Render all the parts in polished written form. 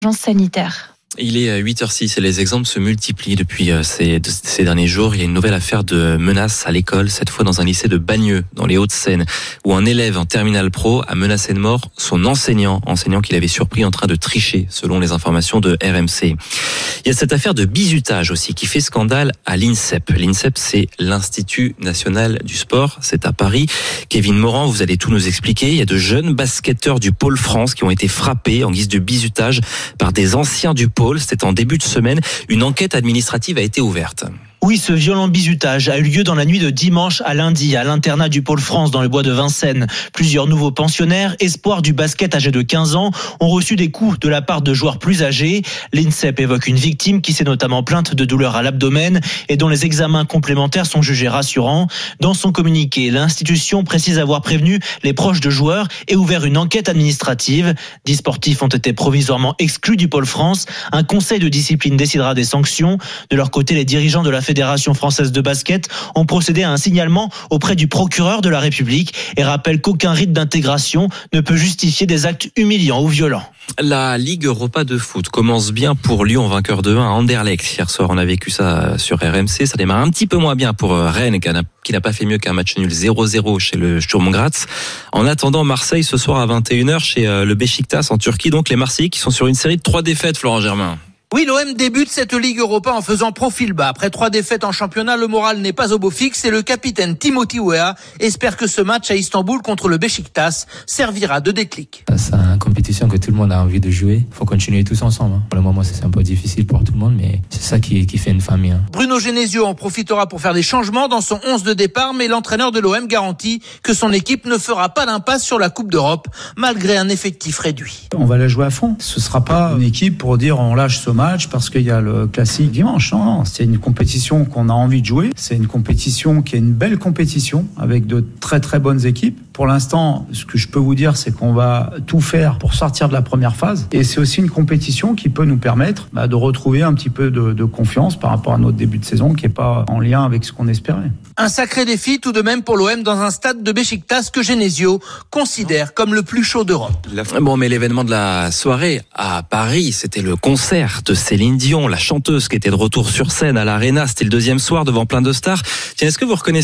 sanitaire. Il est 8h06 et les exemples se multiplient depuis ces derniers jours. Il y a une nouvelle affaire de menace à l'école, cette fois dans un lycée de Bagneux, dans les Hauts-de-Seine, où un élève en terminale pro a menacé de mort son enseignant qu'il avait surpris en train de tricher, selon les informations de RMC. Il y a cette affaire de bizutage aussi qui fait scandale à l'INSEP. L'INSEP, c'est l'Institut National du Sport, c'est à Paris. Kevin Morand, vous allez tout nous expliquer. Il y a de jeunes basketteurs du Pôle France qui ont été frappés en guise de bizutage par des anciens du Pôle. C'était en début de semaine. Une enquête administrative a été ouverte. Oui, ce violent bizutage a eu lieu dans la nuit de dimanche à lundi à l'internat du Pôle France dans le bois de Vincennes. Plusieurs nouveaux pensionnaires, espoirs du basket âgés de 15 ans, ont reçu des coups de la part de joueurs plus âgés. L'INSEP évoque une victime qui s'est notamment plainte de douleurs à l'abdomen et dont les examens complémentaires sont jugés rassurants. Dans son communiqué, l'institution précise avoir prévenu les proches de joueurs et ouvert une enquête administrative. 10 sportifs ont été provisoirement exclus du Pôle France. Un conseil de discipline décidera des sanctions. De leur côté, les dirigeants de la Fédération française de basket ont procédé à un signalement auprès du procureur de la République et rappellent qu'aucun rite d'intégration ne peut justifier des actes humiliants ou violents. La Ligue Europa de foot commence bien pour Lyon, vainqueur de 1 à Anderlecht. Hier soir, on a vécu ça sur RMC. Ça démarre un petit peu moins bien pour Rennes, qui n'a pas fait mieux qu'un match nul 0-0 chez le Sturm Graz. En attendant, Marseille ce soir à 21h chez le Beşiktaş en Turquie. Donc les Marseillais qui sont sur une série de 3 défaites, Florent Germain. Oui, l'OM débute cette Ligue Europa en faisant profil bas. Après 3 défaites en championnat, le moral n'est pas au beau fixe et le capitaine Timothy Weah espère que ce match à Istanbul contre le Beşiktaş servira de déclic. C'est une compétition que tout le monde a envie de jouer. Il faut continuer tous ensemble. Pour le moment, c'est un peu difficile pour tout le monde, mais c'est ça qui fait une famille. Bruno Genesio en profitera pour faire des changements dans son 11 de départ, mais l'entraîneur de l'OM garantit que son équipe ne fera pas d'impasse sur la Coupe d'Europe, malgré un effectif réduit. On va la jouer à fond. Ce sera pas une équipe pour dire on lâche ce match parce qu'il y a le classique dimanche. Non, c'est une compétition qu'on a envie de jouer. C'est une compétition qui est une belle compétition avec de très très bonnes équipes. Pour l'instant, ce que je peux vous dire, c'est qu'on va tout faire pour sortir de la première phase. Et c'est aussi une compétition qui peut nous permettre de retrouver un petit peu de confiance par rapport à notre début de saison qui n'est pas en lien avec ce qu'on espérait. Un sacré défi tout de même pour l'OM dans un stade de Beşiktaş que Genesio considère comme le plus chaud d'Europe. Bon, mais l'événement de la soirée à Paris, c'était le concert de Céline Dion, la chanteuse qui était de retour sur scène à l'Arena. C'était le deuxième soir devant plein de stars. Tiens, est-ce que vous reconnaissez ?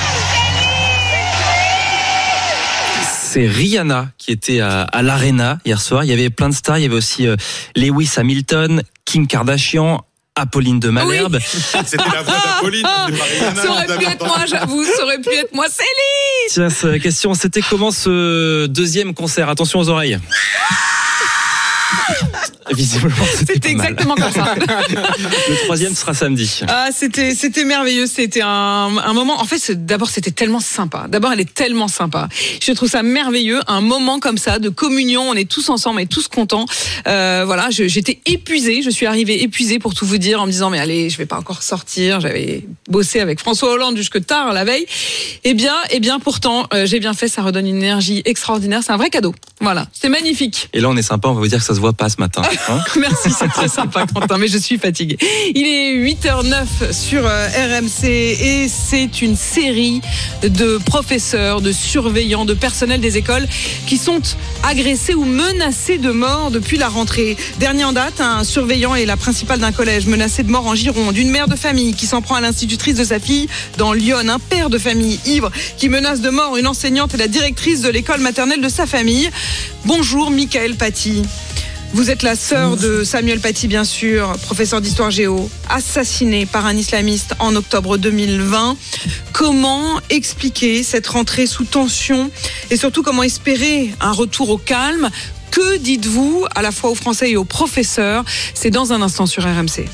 C'est Rihanna qui était à l'Arena hier soir. Il y avait plein de stars. Il y avait aussi Lewis Hamilton, Kim Kardashian, Apolline de Malherbe. Oui. C'était la voix d'Apolline. Ça aurait pu être moi, j'avoue. Ça aurait pu être moi, Céline. Tiens, question, c'était comment ce deuxième concert ? Attention aux oreilles. Visiblement, c'était exactement comme ça. Le troisième sera samedi. Ah, c'était merveilleux. C'était un moment. En fait, d'abord, c'était tellement sympa. D'abord, elle est tellement sympa. Je trouve ça merveilleux. Un moment comme ça de communion. On est tous ensemble, on est tous contents. Voilà. J'étais épuisée. Je suis arrivée épuisée pour tout vous dire en me disant mais allez, je vais pas encore sortir. J'avais bossé avec François Hollande jusque tard la veille. Eh bien, pourtant, j'ai bien fait. Ça redonne une énergie extraordinaire. C'est un vrai cadeau. Voilà. C'est magnifique. Et là, on est sympa. On va vous dire que ça se voit pas ce matin. Merci, c'est très sympa Quentin, mais je suis fatiguée. Il est 8h09 sur RMC et c'est une série de professeurs, de surveillants, de personnel des écoles qui sont agressés ou menacés de mort depuis la rentrée. Dernier en date, un surveillant et la principale d'un collège menacé de mort en Gironde, une mère de famille qui s'en prend à l'institutrice de sa fille dans Lyon, un père de famille ivre qui menace de mort une enseignante et la directrice de l'école maternelle de sa famille. Bonjour Michael Paty. Vous êtes la sœur de Samuel Paty, bien sûr, professeur d'histoire géo, assassiné par un islamiste en octobre 2020. Comment expliquer cette rentrée sous tension et surtout comment espérer un retour au calme ? Que dites-vous à la fois aux Français et aux professeurs ? C'est dans un instant sur RMC.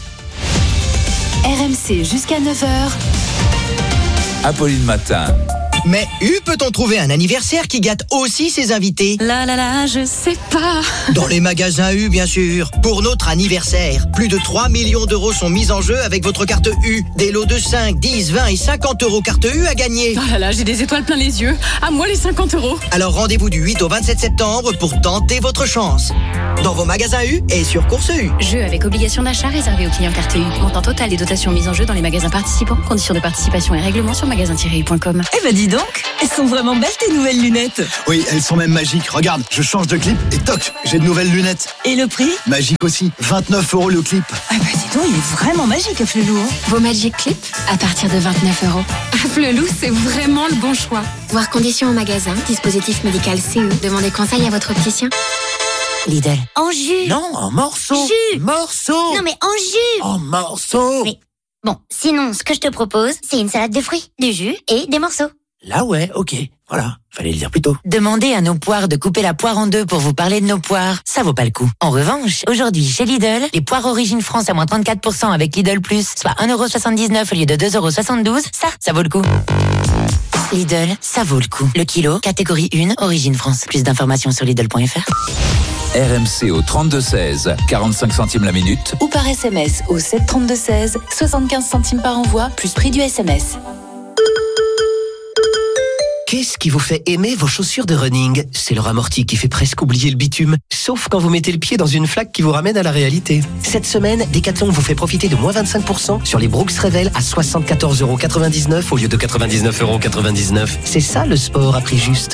RMC jusqu'à 9h. Apolline Matin. Mais peut-on trouver un anniversaire qui gâte aussi ses invités ? Je sais pas. Dans les magasins U, bien sûr. Pour notre anniversaire, plus de 3 millions d'euros sont mis en jeu avec votre carte U. Des lots de 5, 10, 20 et 50 euros carte U à gagner. J'ai des étoiles plein les yeux. À moi les 50 euros. Alors rendez-vous du 8 au 27 septembre pour tenter votre chance. Dans vos magasins U et sur Course U. Jeu avec obligation d'achat réservé aux clients carte U. Montant total des dotations mises en jeu dans les magasins participants. Conditions de participation et règlements sur magasin-u.com. Eh ben dis dis donc, elles sont vraiment belles tes nouvelles lunettes. Oui, elles sont même magiques. Regarde, je change de clip et toc, j'ai de nouvelles lunettes. Et le prix ? Magique aussi, 29 € le clip. Ah bah dis donc, il est vraiment magique, Afflelou. Vos Magic Clips à partir de 29 €. Afflelou, c'est vraiment le bon choix. Voir conditions en magasin, dispositif médical CE. Demandez conseil à votre opticien. Lidl. En jus. Non, en morceaux. Jus. Morceaux. Non mais en jus. En morceaux. Mais bon, sinon, ce que je te propose, c'est une salade de fruits, du jus et des morceaux. Là ouais, ok. Voilà, fallait le dire plus tôt. Demandez à nos poires de couper la poire en deux pour vous parler de nos poires. Ça vaut pas le coup. En revanche, aujourd'hui, chez Lidl, les poires Origine France à moins 34% avec Lidl Plus, soit 1,79 € au lieu de 2,72 €, ça vaut le coup. Lidl, ça vaut le coup. Le kilo, catégorie 1, Origine France. Plus d'informations sur Lidl.fr. RMC au 32-16, 45 centimes la minute. Ou par SMS au 732-16, 75 centimes par envoi, plus prix du SMS. Qu'est-ce qui vous fait aimer vos chaussures de running ? C'est leur amorti qui fait presque oublier le bitume, sauf quand vous mettez le pied dans une flaque qui vous ramène à la réalité. Cette semaine, Decathlon vous fait profiter de moins 25% sur les Brooks Revel à 74,99 € au lieu de 99,99 €. C'est ça le sport à prix juste.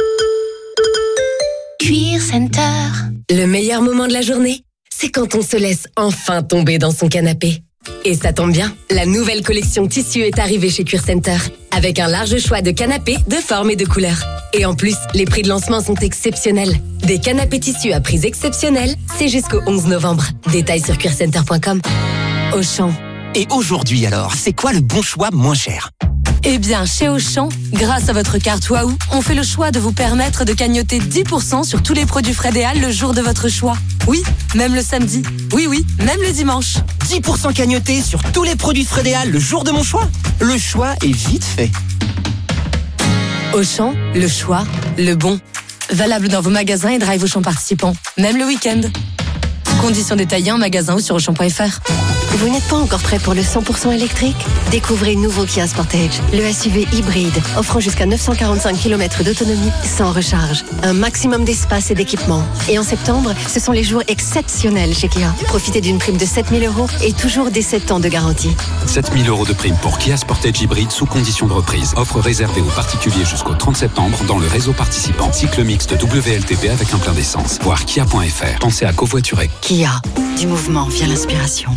Cuir Center. Le meilleur moment de la journée, c'est quand on se laisse enfin tomber dans son canapé. Et ça tombe bien, la nouvelle collection tissu est arrivée chez Cuir Center, avec un large choix de canapés de formes et de couleurs. Et en plus, les prix de lancement sont exceptionnels. Des canapés tissus à prix exceptionnels, c'est jusqu'au 11 novembre. Détails sur cuircenter.com. Auchan. Et aujourd'hui alors, c'est quoi le bon choix moins cher ? Eh bien, chez Auchan, grâce à votre carte Waouh, on fait le choix de vous permettre de cagnotter 10% sur tous les produits Frédéal le jour de votre choix. Oui, même le samedi. Oui, même le dimanche. 10% cagnoté sur tous les produits Frédéal le jour de mon choix ? Le choix est vite fait. Auchan, le choix, le bon. Valable dans vos magasins et drive Auchan participants. Même le week-end. Conditions détaillées en magasin ou sur Auchan.fr. Vous n'êtes pas encore prêt pour le 100% électrique ? Découvrez le nouveau Kia Sportage, le SUV hybride, offrant jusqu'à 945 km d'autonomie sans recharge. Un maximum d'espace et d'équipement. Et en septembre, ce sont les jours exceptionnels chez Kia. Profitez d'une prime de 7 000 € et toujours des 7 ans de garantie. 7 000 € de prime pour Kia Sportage hybride sous condition de reprise. Offre réservée aux particuliers jusqu'au 30 septembre dans le réseau participant. Cycle mixte WLTP avec un plein d'essence. Voir kia.fr. Pensez à covoiturer. Kia, du mouvement vient l'inspiration.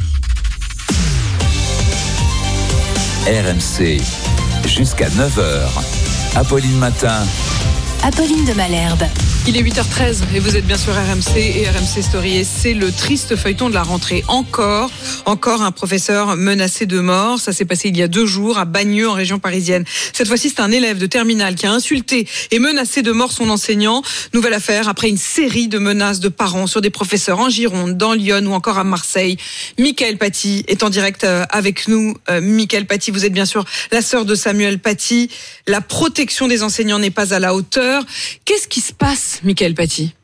RMC, jusqu'à 9h. Apolline Matin. Apolline de Malherbe. Il est 8h13 et vous êtes bien sur RMC et RMC Story et c'est le triste feuilleton de la rentrée. Encore un professeur menacé de mort. Ça s'est passé il y a 2 jours à Bagneux en région parisienne. Cette fois-ci, c'est un élève de terminale qui a insulté et menacé de mort son enseignant. Nouvelle affaire après une série de menaces de parents sur des professeurs en Gironde, dans Lyon ou encore à Marseille. Mickaël Paty est en direct avec nous. Mickaël Paty, vous êtes bien sûr la sœur de Samuel Paty. La protection des enseignants n'est pas à la hauteur. Qu'est-ce qui se passe, Mickaël Paty?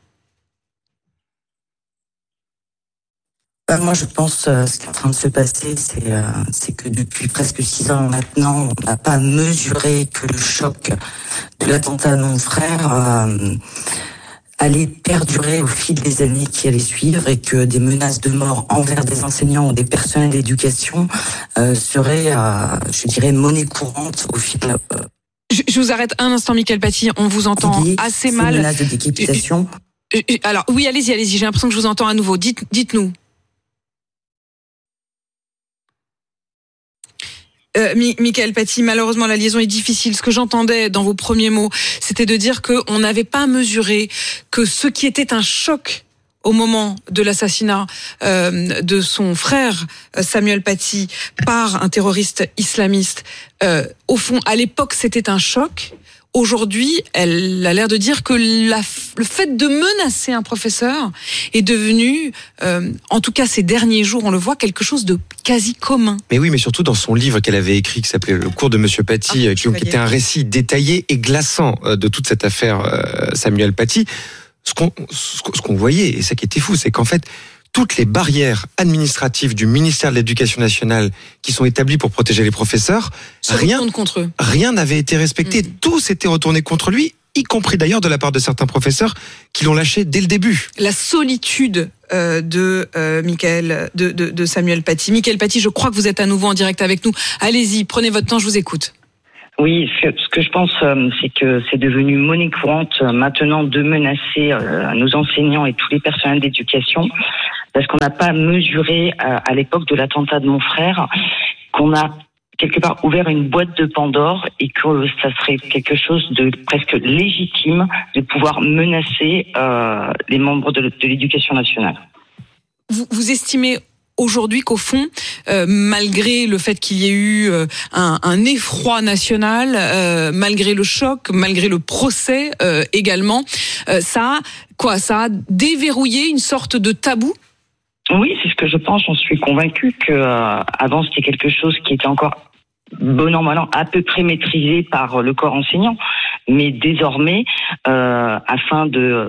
Moi, je pense ce qui est en train de se passer, c'est que depuis presque 6 ans maintenant, on n'a pas mesuré que le choc de l'attentat à mon frère allait perdurer au fil des années qui allaient suivre et que des menaces de mort envers des enseignants ou des personnels d'éducation seraient, je dirais, monnaie courante au fil. Je vous arrête un instant, Mickaël Paty. On vous entend assez mal. Menaces de décapitation. Alors oui, allez-y. J'ai l'impression que je vous entends à nouveau. Dites-nous. Mickaël Paty, malheureusement la liaison est difficile. Ce que j'entendais dans vos premiers mots, c'était de dire qu'on n'avait pas mesuré que ce qui était un choc au moment de l'assassinat de son frère Samuel Paty par un terroriste islamiste, au fond, à l'époque, c'était un choc. Aujourd'hui, elle a l'air de dire que le fait de menacer un professeur est devenu, en tout cas ces derniers jours, on le voit, quelque chose de quasi commun. Mais oui, mais surtout dans son livre qu'elle avait écrit, qui s'appelait Le cours de Monsieur Paty, qui était un récit détaillé et glaçant de toute cette affaire Samuel Paty. Ce qu'on voyait, et ça qui était fou, c'est qu'en fait, toutes les barrières administratives du ministère de l'Éducation nationale qui sont établies pour protéger les professeurs, rien n'avait été respecté. Tout s'était retourné contre lui, y compris d'ailleurs de la part de certains professeurs qui l'ont lâché dès le début. La solitude de Samuel Paty. Mickaël Paty, je crois que vous êtes à nouveau en direct avec nous. Allez-y, prenez votre temps, je vous écoute. Oui, ce que je pense, c'est que c'est devenu monnaie courante maintenant de menacer nos enseignants et tous les personnels d'éducation, parce qu'on n'a pas mesuré à l'époque de l'attentat de mon frère qu'on a quelque part ouvert une boîte de Pandore et que ça serait quelque chose de presque légitime de pouvoir menacer les membres de l'éducation nationale. Vous estimez aujourd'hui qu'au fond, malgré le fait qu'il y ait eu un effroi national, malgré le choc, malgré le procès également, ça a déverrouillé une sorte de tabou? Oui, c'est ce que je pense. J'en suis convaincue que avant c'était quelque chose qui était encore bon an, mal an, à peu près maîtrisé par le corps enseignant, mais désormais, afin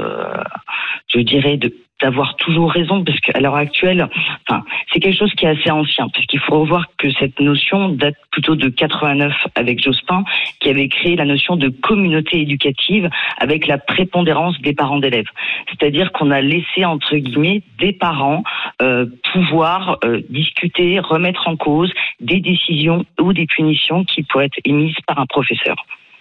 d'avoir toujours raison, parce qu'à l'heure actuelle, c'est quelque chose qui est assez ancien, parce qu'il faut revoir que cette notion date plutôt de 89 avec Jospin, qui avait créé la notion de communauté éducative avec la prépondérance des parents d'élèves. C'est-à-dire qu'on a laissé, entre guillemets, des parents pouvoir discuter, remettre en cause des décisions ou des punitions qui pourraient être émises par un professeur.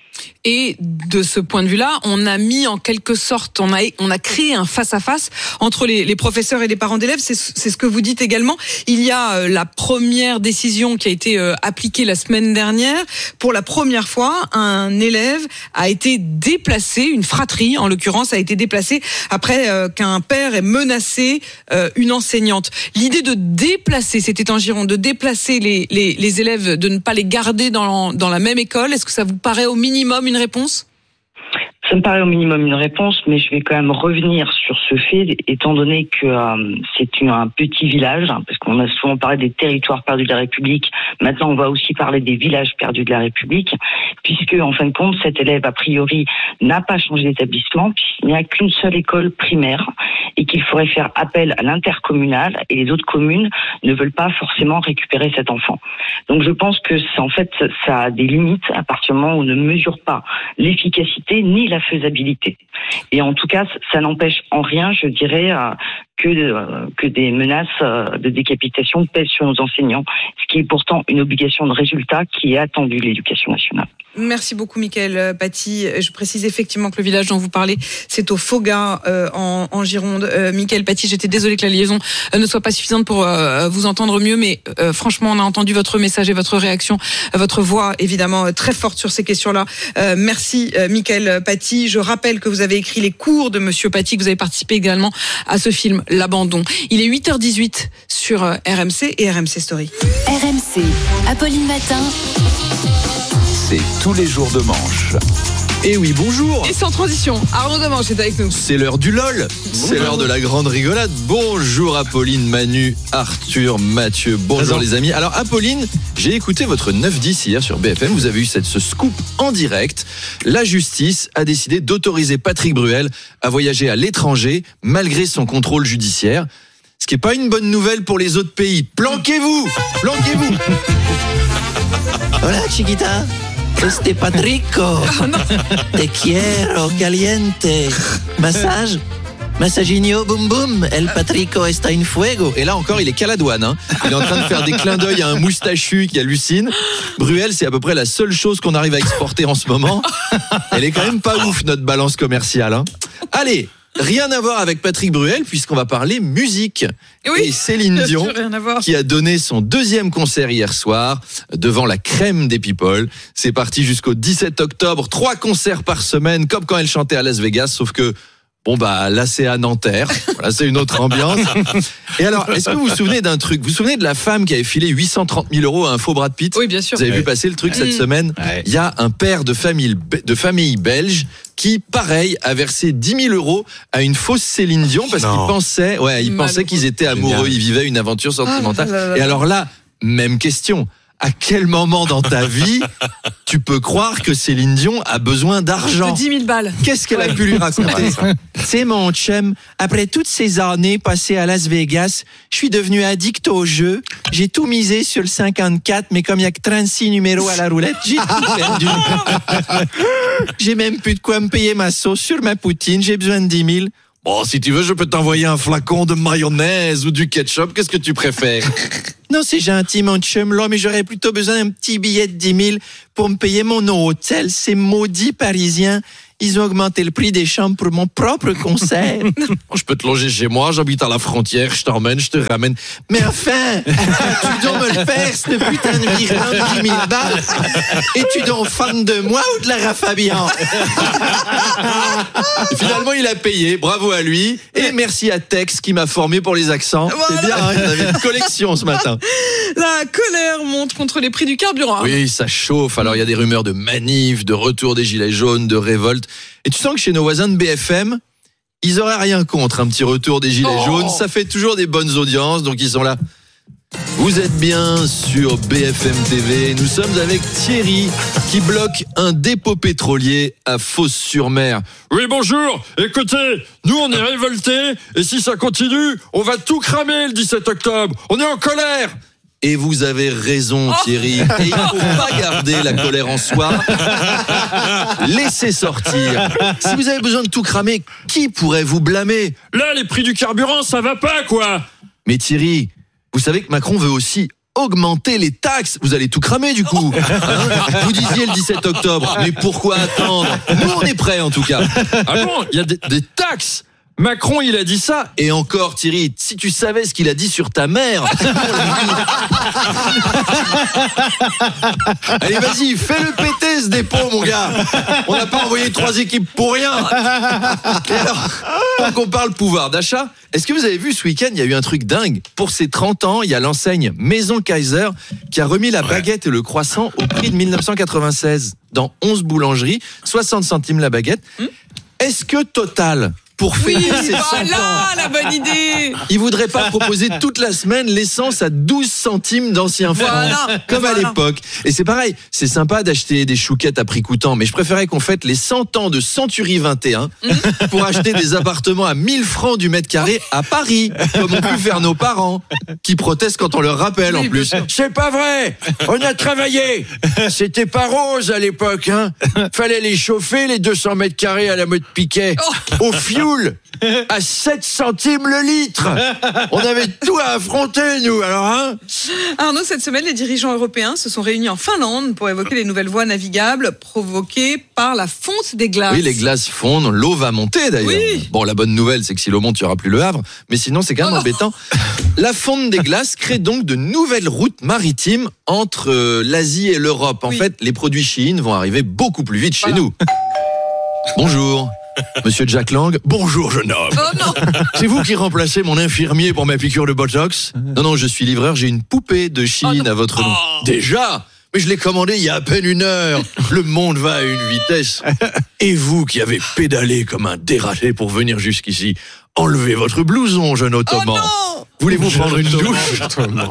Et de ce point de vue-là, on a mis en quelque sorte, on a créé un face-à-face entre les professeurs et les parents d'élèves. C'est ce que vous dites également. Il y a la première décision qui a été appliquée la semaine dernière. Pour la première fois, un élève a été déplacé, une fratrie en l'occurrence, a été déplacée après qu'un père ait menacé une enseignante. L'idée de déplacer, c'était en Gironde, de déplacer les élèves, de ne pas les garder dans la même école, est-ce que ça vous paraît au minimum une réponse ? Ça me paraît au minimum une réponse, mais je vais quand même revenir sur ce fait, étant donné que c'est un petit village, parce qu'on a souvent parlé des territoires perdus de la République. Maintenant, on va aussi parler des villages perdus de la République, puisque, en fin de compte, cet élève, a priori, n'a pas changé d'établissement, puisqu'il n'y a qu'une seule école primaire, et qu'il faudrait faire appel à l'intercommunal, et les autres communes ne veulent pas forcément récupérer cet enfant. Donc, je pense que ça a des limites à partir du moment où on ne mesure pas l'efficacité ni la faisabilité. Et en tout cas, ça n'empêche en rien, je dirais, que des menaces de décapitation pèsent sur nos enseignants, ce qui est pourtant une obligation de résultat qui est attendue de l'éducation nationale. Merci beaucoup, Mickaël Paty. Je précise effectivement que le village dont vous parlez, c'est au Fauga, en Gironde. Mickaël Paty, j'étais désolée que la liaison ne soit pas suffisante pour vous entendre mieux, mais franchement, on a entendu votre message et votre réaction, votre voix, évidemment, très forte sur ces questions-là. Merci, Mickaël Paty. Je rappelle que vous avez écrit les cours de Monsieur Paty, que vous avez participé également à ce film, L'Abandon. Il est 8h18 sur RMC et RMC Story. RMC, Apolline Matin. C'est tous les jours de manche. Et oui, bonjour. Et sans transition, Arnaud Demanche est avec nous. C'est l'heure du LOL. C'est l'heure de la grande rigolade. Bonjour Apolline, Manu, Arthur, Mathieu. Bonjour les amis. Alors Apolline, j'ai écouté votre 9-10 hier sur BFM. Vous avez eu ce scoop en direct. La justice a décidé d'autoriser Patrick Bruel à voyager à l'étranger malgré son contrôle judiciaire. Ce qui n'est pas une bonne nouvelle pour les autres pays. Planquez-vous. Hola chiquita. Este Patrico, te quiero caliente. Massage, massagino, boum boum. El Patrico está en fuego. Et là encore, il est qu'à la douane. Hein. Il est en train de faire des clins d'œil à un moustachu qui hallucine. Bruel, c'est à peu près la seule chose qu'on arrive à exporter en ce moment. Elle est quand même pas ouf, notre balance commerciale. Hein. Allez, rien à voir avec Patrick Bruel, puisqu'on va parler musique. Oui, et Céline Dion, qui a donné son 2e concert hier soir devant la crème des people. C'est parti jusqu'au 17 octobre. 3 concerts par semaine, comme quand elle chantait à Las Vegas, sauf que là c'est à Nanterre. Voilà, c'est une autre ambiance. Et alors, est-ce que vous vous souvenez d'un truc ? Vous vous souvenez de la femme qui avait filé 830 000 € à un faux Brad Pitt ? Oui, bien sûr. Vous avez vu passer le truc cette semaine ? Il y a un père de famille belge qui, pareil, a versé 10 000 € à une fausse Céline Dion parce qu'il pensait qu'ils étaient amoureux, ils vivaient une aventure sentimentale. Et alors là, même question. À quel moment dans ta vie tu peux croire que Céline Dion a besoin d'argent ? De 10 000 balles. Qu'est-ce qu'elle a pu lui raconter ? C'est mon chum. Après toutes ces années passées à Las Vegas, je suis devenu addict au jeu. J'ai tout misé sur le 54, mais comme il n'y a que 36 numéros à la roulette, j'ai tout perdu. J'ai même plus de quoi me payer ma sauce sur ma poutine. J'ai besoin de 10 000. Bon, si tu veux, je peux t'envoyer un flacon de mayonnaise ou du ketchup. Qu'est-ce que tu préfères? Non, c'est gentil, mon chum, là, mais j'aurais plutôt besoin d'un petit billet de 10 000 pour me payer mon hôtel. Ces maudits Parisiens, ils ont augmenté le prix des chambres pour mon propre concert. Je peux te loger chez moi, j'habite à la frontière, je t'emmène, je te ramène. Mais enfin, tu dois me le faire, ce putain de virement de 10 000 balles. Es-tu donc fan de moi ou de Lara Fabian? Et finalement, il a payé, bravo à lui. Et merci à Tex qui m'a formé pour les accents. Voilà. C'est bien, hein, il y en avait une collection ce matin. La colère monte contre les prix du carburant. Oui, ça chauffe. Alors, il y a des rumeurs de manifs, de retour des gilets jaunes, de révolte. Et tu sens que chez nos voisins de BFM, ils auraient rien contre un petit retour des gilets jaunes. Ça fait toujours des bonnes audiences, donc ils sont là. Vous êtes bien sur BFM TV. Nous sommes avec Thierry qui bloque un dépôt pétrolier à Fos-sur-Mer. Oui, bonjour. Écoutez, nous on est révoltés et si ça continue, on va tout cramer le 17 octobre. On est en colère. Et vous avez raison, Thierry. Et il ne faut pas garder la colère en soi. Laissez sortir. Si vous avez besoin de tout cramer, qui pourrait vous blâmer? Là, les prix du carburant, ça va pas, quoi. Mais Thierry, vous savez que Macron veut aussi augmenter les taxes. Vous allez tout cramer, du coup. Hein? Vous disiez le 17 octobre. Mais pourquoi attendre? Nous, on est prêts, en tout cas. Ah bon? Il y a des taxes? Macron, il a dit ça. Et encore, Thierry, si tu savais ce qu'il a dit sur ta mère. Allez, vas-y, fais-le péter ce dépôt, mon gars. On n'a pas envoyé 3 équipes pour rien. Et alors, tant qu'on parle pouvoir d'achat, est-ce que vous avez vu ce week-end, il y a eu un truc dingue. Pour ses 30 ans, il y a l'enseigne Maison Kaiser qui a remis la baguette et le croissant au prix de 1996 dans 11 boulangeries, 60 centimes la baguette. Est-ce que Total, pour fêter ses 100 ans, la bonne idée. il voudrait pas proposer toute la semaine l'essence à 12 centimes d'anciens francs, comme à l'époque. Et c'est pareil, c'est sympa d'acheter des chouquettes à prix coûtant, mais je préférais qu'on fête les 100 ans de Century 21 pour acheter des appartements à 1000 francs du mètre carré à Paris, comme ont pu faire nos parents, qui protestent quand on leur rappelle en plus. C'est pas vrai. On a travaillé. C'était pas rose à l'époque, hein. Fallait les chauffer, les 200 mètres carrés à la mode Piquet. Au fioul. À 7 centimes le litre. On avait tout à affronter, nous, alors, hein. Arnaud, cette semaine, les dirigeants européens se sont réunis en Finlande pour évoquer les nouvelles voies navigables provoquées par la fonte des glaces. Oui, les glaces fondent, l'eau va monter d'ailleurs. Oui. Bon, la bonne nouvelle, c'est que si l'eau monte, il n'y aura plus le Havre, mais sinon, c'est quand même embêtant. La fonte des glaces crée donc de nouvelles routes maritimes entre l'Asie et l'Europe. En fait, les produits Shein vont arriver beaucoup plus vite chez nous. Bonjour. Monsieur Jack Lang, bonjour jeune homme. Oh non. C'est vous qui remplacez mon infirmier pour ma piqûre de Botox? Non, je suis livreur, j'ai une poupée de Shein à votre nom. Déjà? Mais je l'ai commandé il y a à peine 1 heure. Le monde va à une vitesse. Et vous qui avez pédalé comme un dératé pour venir jusqu'ici, enlevez votre blouson, jeune Ottoman. Voulez-vous prendre une douche?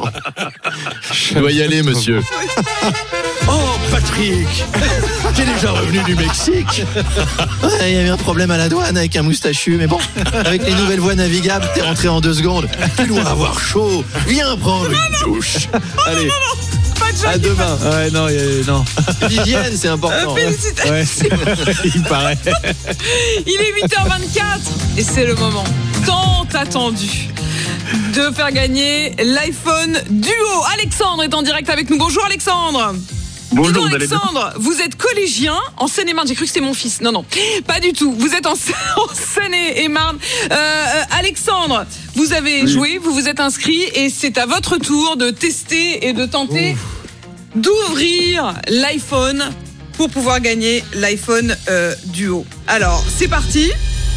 Je dois y aller, monsieur. Oh, Patrick, t'es déjà revenu du Mexique? Il y a eu un problème à la douane avec un moustachu, mais bon, avec les nouvelles voies navigables, t'es rentré en 2 secondes. Tu dois avoir chaud. Viens prendre une douche. Allez. À demain. Ouais, non, non. L'hygiène, c'est important. Félicitations. Il paraît. Il est 8h24 et c'est le moment tant attendu de faire gagner l'iPhone Duo. Alexandre est en direct avec nous. Bonjour Alexandre. Bonjour, Alexandre, vous êtes collégien en Seine-et-Marne. J'ai cru que c'était mon fils. Non, pas du tout. Vous êtes en Seine-et-Marne. Alexandre, vous avez joué, vous vous êtes inscrit et c'est à votre tour de tester et de tenter d'ouvrir l'iPhone pour pouvoir gagner l'iPhone Duo. Alors, c'est parti.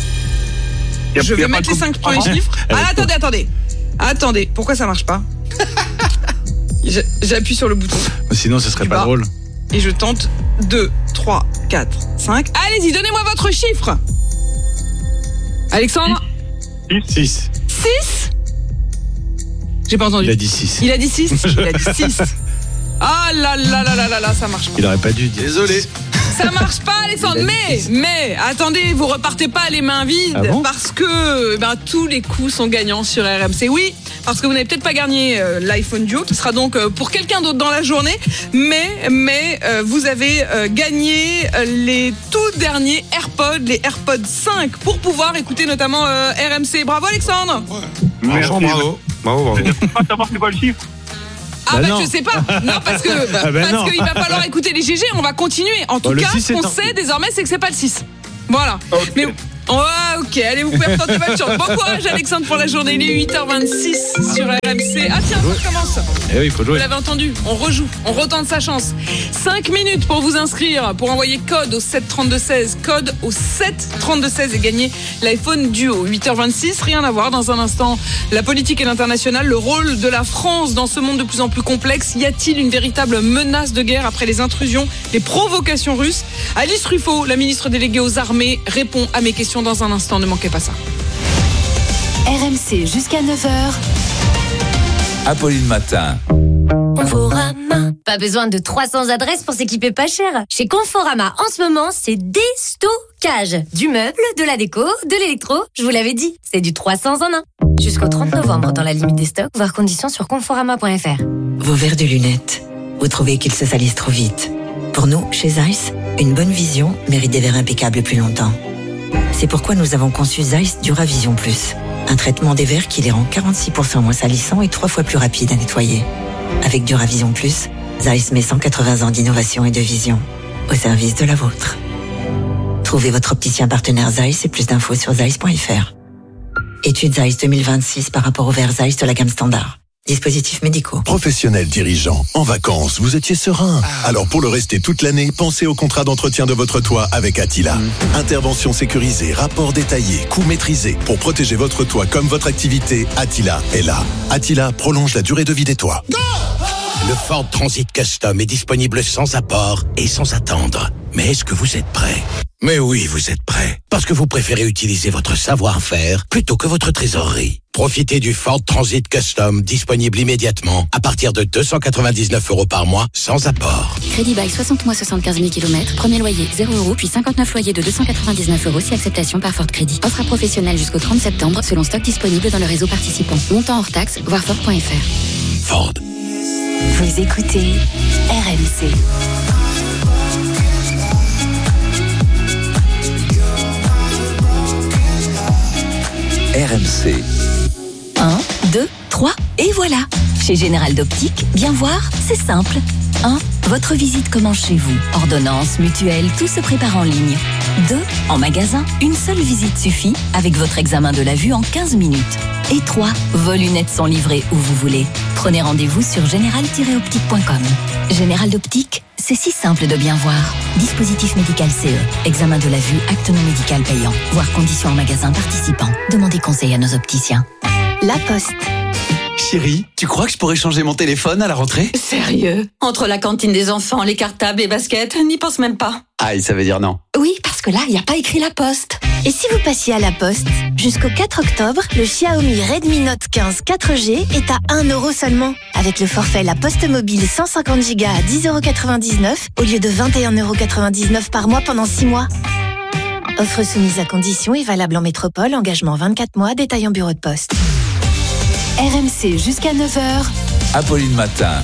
Je vais mettre les 5 premiers chiffres. Attendez. Pourquoi ça marche pas? J'appuie sur le bouton. Sinon, ce serait pas drôle. Et je tente 2, 3, 4, 5. Allez-y, donnez-moi votre chiffre. Alexandre? 6. 6? J'ai pas entendu. Il a dit 6. Il a dit 6. Ah là là là là là là, ça marche pas. Il aurait pas dû dire. Désolé. Ça marche pas, Alexandre. Mais attendez, vous repartez pas les mains vides, parce que tous les coups sont gagnants sur RMC. Oui, parce que vous n'avez peut-être pas gagné l'iPhone Duo, qui sera donc pour quelqu'un d'autre dans la journée, mais vous avez gagné les tout derniers AirPods, les AirPods 5, pour pouvoir écouter notamment RMC. Bravo Alexandre. Merci. Bravo. Je ne peux pas savoir c'est quoi le chiffre. Je sais pas. Non, parce qu'il va falloir écouter les GG. On va continuer. En tout cas, ce qu'on sait désormais, c'est que c'est pas le 6. Voilà. Okay. Mais ok, allez, vous pouvez retenter votre chance. Bon courage Alexandre pour la journée. Il est 8h26 sur RMC. Ah tiens, ça commence. Eh oui, il faut jouer. Vous l'avez entendu, on rejoue, on retente sa chance. 5 minutes pour vous inscrire, pour envoyer code au 732-16, code au 732-16 et gagner l'iPhone Duo. 8h26, rien à voir. Dans un instant, la politique et l'international, le rôle de la France dans ce monde de plus en plus complexe. Y a-t-il une véritable menace de guerre après les intrusions, les provocations russes? Alice Ruffo, la ministre déléguée aux armées, répond à mes questions dans un instant, ne manquez pas ça. RMC jusqu'à 9h. Apolline Matin. Conforama. Pas besoin de 300 adresses pour s'équiper pas cher. Chez Conforama, en ce moment, c'est déstockage. Du meuble, de la déco, de l'électro. Je vous l'avais dit, c'est du 300 en 1. Jusqu'au 30 novembre dans la limite des stocks, voir conditions sur conforama.fr. Vos verres de lunettes, vous trouvez qu'ils se salissent trop vite. Pour nous, chez Zeiss, une bonne vision mérite des verres impeccables plus longtemps. C'est pourquoi nous avons conçu Zeiss Duravision Plus, un traitement des verres qui les rend 46% moins salissants et 3 fois plus rapides à nettoyer. Avec Duravision Plus, Zeiss met 180 ans d'innovation et de vision au service de la vôtre. Trouvez votre opticien partenaire Zeiss et plus d'infos sur zeiss.fr. Étude Zeiss 2026 par rapport aux verres Zeiss de la gamme standard. Dispositifs médicaux. Professionnels dirigeants, en vacances, vous étiez serein. Alors pour le rester toute l'année, pensez au contrat d'entretien de votre toit avec Attila. Intervention sécurisée, rapport détaillé, coût maîtrisé. Pour protéger votre toit comme votre activité, Attila est là. Attila prolonge la durée de vie des toits. Le Ford Transit Custom est disponible sans apport et sans attendre. Mais est-ce que vous êtes prêt? Mais oui, vous êtes prêt. Parce que vous préférez utiliser votre savoir-faire plutôt que votre trésorerie. Profitez du Ford Transit Custom disponible immédiatement à partir de 299 € par mois sans apport. Crédit bail 60 mois 75 000 km, premier loyer 0 € puis 59 loyers de 299 € si acceptation par Ford Crédit. Offre à professionnels jusqu'au 30 septembre selon stock disponible dans le réseau participant. Montant hors taxe, voir Ford.fr. Ford. Vous écoutez RMC. RMC. 1, 2, 3, et voilà. Chez Général d'Optique, bien voir, c'est simple. 1. Votre visite commence chez vous. Ordonnance, mutuelle, tout se prépare en ligne. 2. En magasin, une seule visite suffit avec votre examen de la vue en 15 minutes. Et 3. Vos lunettes sont livrées où vous voulez. Prenez rendez-vous sur général-optique.com. Général d'Optique, c'est si simple de bien voir. Dispositif médical CE. Examen de la vue, acte non médical payant. Voir conditions en magasin participant. Demandez conseil à nos opticiens. La Poste. Chérie, tu crois que je pourrais changer mon téléphone à la rentrée? Sérieux? Entre la cantine des enfants, les cartables, les baskets, n'y pense même pas. Aïe, ça veut dire non. Oui, parce que là, il n'y a pas écrit La Poste. Et si vous passiez à La Poste? Jusqu'au 4 octobre, le Xiaomi Redmi Note 15 4G est à 1 € seulement. Avec le forfait La Poste Mobile 150 Go à 10,99 € au lieu de 21,99 € par mois pendant 6 mois. Offre soumise à conditions et valable en métropole, engagement 24 mois, détail en bureau de poste. RMC jusqu'à 9h. Apolline Matin.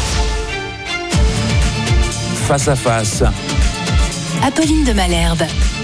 Face à face. Apolline de Malherbe.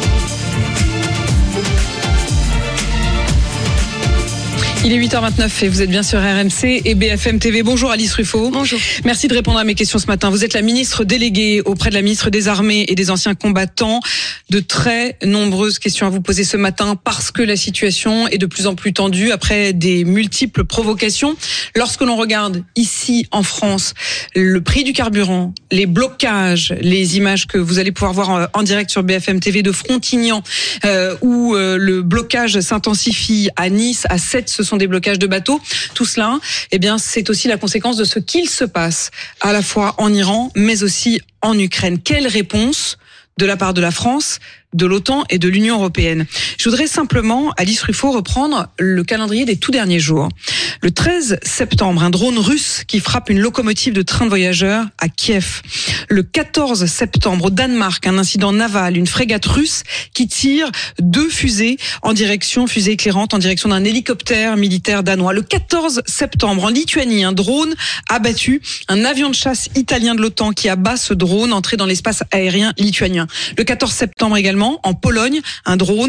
Il est 8h29 et vous êtes bien sur RMC et BFM TV. Bonjour Alice Ruffo. Bonjour. Merci de répondre à mes questions ce matin. Vous êtes la ministre déléguée auprès de la ministre des Armées et des Anciens Combattants. De très nombreuses questions à vous poser ce matin parce que la situation est de plus en plus tendue après des multiples provocations. Lorsque l'on regarde ici en France le prix du carburant, les blocages, les images que vous allez pouvoir voir en direct sur BFM TV de Frontignan où le blocage s'intensifie à Nice, à Sète, ce sont des blocages de bateaux. Tout cela, eh bien, c'est aussi la conséquence de ce qu'il se passe à la fois en Iran, mais aussi en Ukraine. Quelle réponse de la part de la France, de l'OTAN et de l'Union européenne. Je voudrais simplement, Alice Ruffo, reprendre le calendrier des tout derniers jours. Le 13 septembre, un drone russe qui frappe une locomotive de train de voyageurs à Kiev. Le 14 septembre, au Danemark, un incident naval, une frégate russe qui tire 2 fusées éclairantes en direction d'un hélicoptère militaire danois. Le 14 septembre, en Lituanie, un drone a abattu un avion de chasse italien de l'OTAN qui abat ce drone entré dans l'espace aérien lituanien. Le 14 septembre également, en Pologne, un drone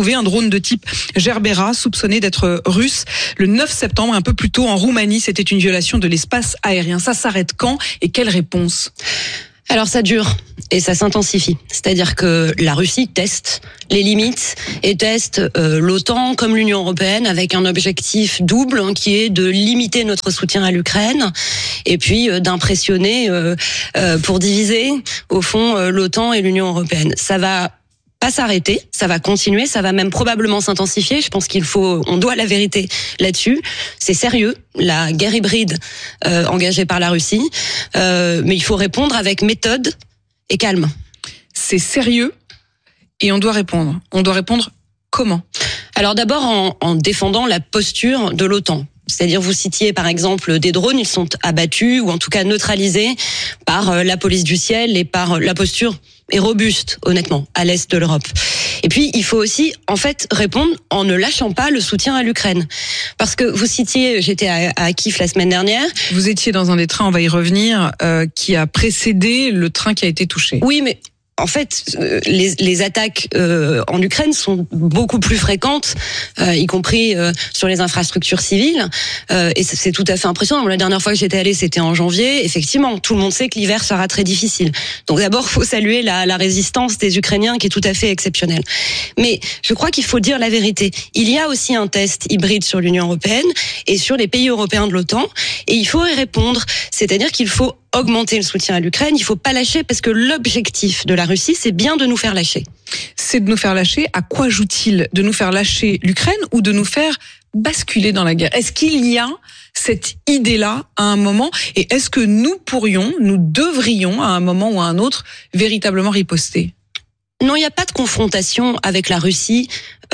de type Gerbera, soupçonné d'être russe. Le 9 septembre, un peu plus tôt, en Roumanie, c'était une violation de l'espace aérien. Ça s'arrête quand et quelle réponse ? Alors ça dure et ça s'intensifie. C'est-à-dire que la Russie teste les limites et teste l'OTAN comme l'Union européenne avec un objectif double qui est de limiter notre soutien à l'Ukraine et puis d'impressionner pour diviser au fond l'OTAN et l'Union européenne. Ça va pas s'arrêter, ça va continuer, ça va même probablement s'intensifier. Je pense on doit la vérité là-dessus. C'est sérieux, la guerre hybride engagée par la Russie, mais il faut répondre avec méthode et calme. C'est sérieux et on doit répondre. On doit répondre comment ? Alors d'abord en défendant la posture de l'OTAN. C'est-à-dire, vous citiez par exemple des drones, ils sont abattus ou en tout cas neutralisés par la police du ciel et par la posture est robuste, honnêtement, à l'est de l'Europe. Et puis, il faut aussi, en fait, répondre en ne lâchant pas le soutien à l'Ukraine. Parce que vous citiez, j'étais à Kiev la semaine dernière. Vous étiez dans un des trains, on va y revenir, qui a précédé le train qui a été touché. Oui, mais en fait, les attaques en Ukraine sont beaucoup plus fréquentes, y compris sur les infrastructures civiles. Et c'est tout à fait impressionnant. La dernière fois que j'étais allée, c'était en janvier. Effectivement, tout le monde sait que l'hiver sera très difficile. Donc d'abord, faut saluer la résistance des Ukrainiens qui est tout à fait exceptionnelle. Mais je crois qu'il faut dire la vérité. Il y a aussi un test hybride sur l'Union européenne et sur les pays européens de l'OTAN. Et il faut y répondre. C'est-à-dire qu'il faut augmenter le soutien à l'Ukraine, il faut pas lâcher parce que l'objectif de la Russie, c'est bien de nous faire lâcher. C'est de nous faire lâcher. À quoi joue-t-il ? De nous faire lâcher l'Ukraine ou de nous faire basculer dans la guerre ? Est-ce qu'il y a cette idée-là à un moment ? Et est-ce que nous devrions à un moment ou à un autre véritablement riposter ? Non, il n'y a pas de confrontation avec la Russie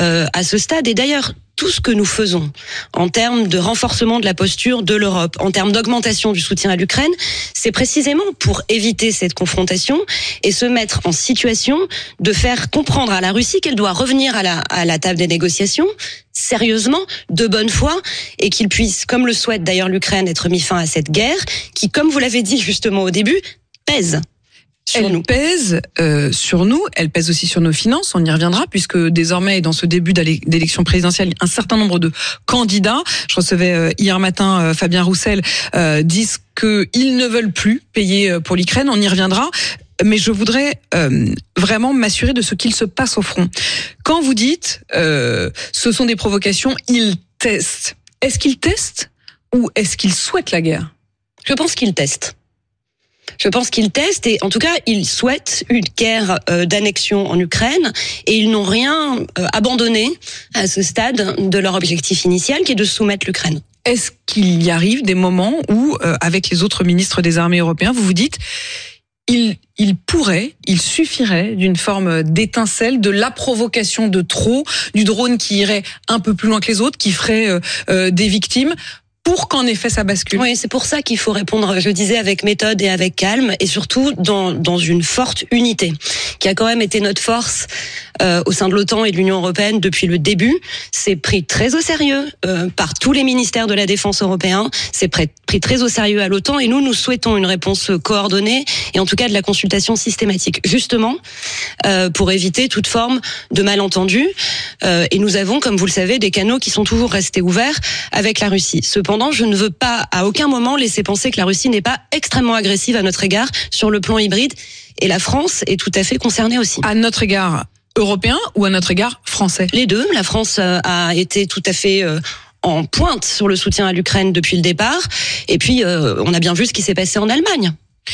à ce stade. Et d'ailleurs, tout ce que nous faisons en termes de renforcement de la posture de l'Europe, en termes d'augmentation du soutien à l'Ukraine, c'est précisément pour éviter cette confrontation et se mettre en situation de faire comprendre à la Russie qu'elle doit revenir à la table des négociations sérieusement, de bonne foi, et qu'il puisse, comme le souhaite d'ailleurs l'Ukraine, être mis fin à cette guerre qui, comme vous l'avez dit justement au début, pèse. Elle pèse sur nous, elle pèse aussi sur nos finances, on y reviendra, puisque désormais, dans ce début d'élection présidentielle, un certain nombre de candidats, je recevais hier matin Fabien Roussel, disent qu'ils ne veulent plus payer pour l'Ukraine, on y reviendra. Mais je voudrais vraiment m'assurer de ce qu'il se passe au front. Quand vous dites ce sont des provocations, ils testent. Est-ce qu'ils testent ou est-ce qu'ils souhaitent la guerre ? Je pense qu'ils testent. Je pense qu'ils testent et en tout cas ils souhaitent une guerre d'annexion en Ukraine et ils n'ont rien abandonné à ce stade de leur objectif initial qui est de soumettre l'Ukraine. Est-ce qu'il y arrive des moments où, avec les autres ministres des armées européens, vous vous dites il suffirait d'une forme d'étincelle, de la provocation de trop, du drone qui irait un peu plus loin que les autres, qui ferait des victimes pour qu'en effet ça bascule. Oui, c'est pour ça qu'il faut répondre, je disais, avec méthode et avec calme, et surtout dans une forte unité, qui a quand même été notre force au sein de l'OTAN et de l'Union européenne depuis le début. C'est pris très au sérieux par tous les ministères de la Défense européens, c'est pris très au sérieux à l'OTAN, et nous souhaitons une réponse coordonnée, et en tout cas de la consultation systématique, justement pour éviter toute forme de malentendu. Et nous avons, comme vous le savez, des canaux qui sont toujours restés ouverts avec la Russie. Cependant, je ne veux pas à aucun moment laisser penser que la Russie n'est pas extrêmement agressive à notre égard sur le plan hybride. Et la France est tout à fait concernée aussi. À notre égard européen ou à notre égard français ? Les deux. La France a été tout à fait en pointe sur le soutien à l'Ukraine depuis le départ. Et puis, on a bien vu ce qui s'est passé en Allemagne.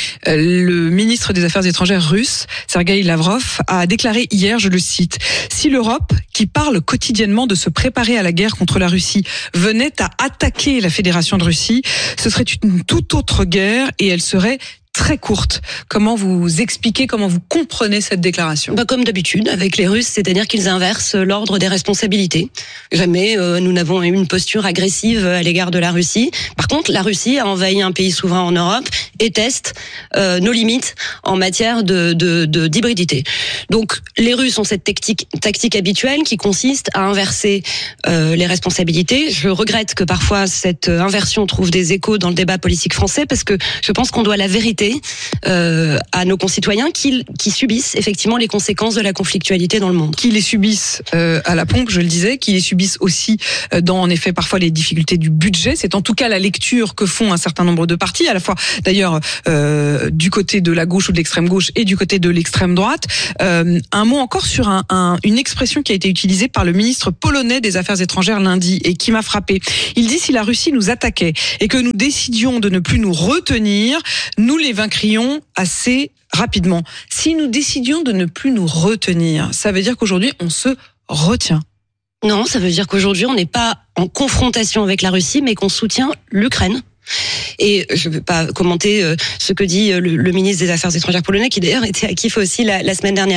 Le ministre des Affaires étrangères russe, Sergueï Lavrov, a déclaré hier, je le cite, « Si l'Europe, qui parle quotidiennement de se préparer à la guerre contre la Russie, venait à attaquer la Fédération de Russie, ce serait une toute autre guerre et elle serait très courte. Comment vous expliquez, comment vous comprenez cette déclaration ? Comme d'habitude, avec les Russes, c'est-à-dire qu'ils inversent l'ordre des responsabilités. Jamais nous n'avons eu une posture agressive à l'égard de la Russie. Par contre, la Russie a envahi un pays souverain en Europe et teste nos limites en matière d'hybridité. Donc, les Russes ont cette tactique habituelle qui consiste à inverser les responsabilités. Je regrette que parfois cette inversion trouve des échos dans le débat politique français, parce que je pense qu'on doit la vérité à nos concitoyens qui subissent effectivement les conséquences de la conflictualité dans le monde. Qui les subissent à la pompe, je le disais, qui les subissent aussi dans, en effet, parfois les difficultés du budget. C'est en tout cas la lecture que font un certain nombre de partis, à la fois d'ailleurs du côté de la gauche ou de l'extrême gauche et du côté de l'extrême droite. Un mot encore sur une expression qui a été utilisée par le ministre polonais des Affaires étrangères lundi et qui m'a frappé. Il dit: si la Russie nous attaquait et que nous décidions de ne plus nous retenir, nous les vaincrions assez rapidement. Si nous décidions de ne plus nous retenir, ça veut dire qu'aujourd'hui, on se retient. Non, ça veut dire qu'aujourd'hui, on n'est pas en confrontation avec la Russie, mais qu'on soutient l'Ukraine. Et je ne vais pas commenter ce que dit le ministre des Affaires étrangères polonais, qui d'ailleurs était à Kiev aussi la semaine dernière.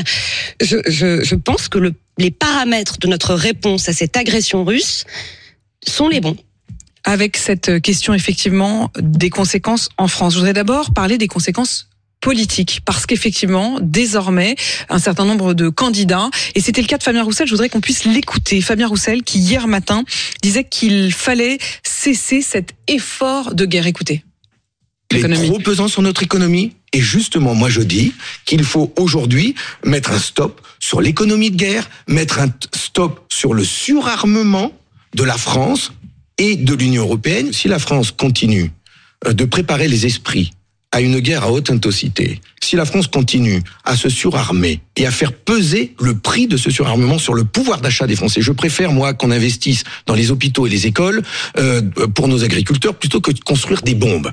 Je pense que les paramètres de notre réponse à cette agression russe sont les bons. Avec cette question, effectivement, des conséquences en France. Je voudrais d'abord parler des conséquences politiques, parce qu'effectivement, désormais, un certain nombre de candidats, et c'était le cas de Fabien Roussel, je voudrais qu'on puisse l'écouter. Fabien Roussel, qui hier matin disait qu'il fallait cesser cet effort de guerre. Écoutez. Il est trop pesant sur notre économie. Et justement, moi je dis qu'il faut aujourd'hui mettre un stop sur l'économie de guerre, mettre un stop sur le surarmement de la France et de l'Union européenne. Si la France continue de préparer les esprits à une guerre à haute intensité, si la France continue à se surarmer et à faire peser le prix de ce surarmement sur le pouvoir d'achat des Français, je préfère, moi, qu'on investisse dans les hôpitaux et les écoles pour nos agriculteurs plutôt que de construire des bombes.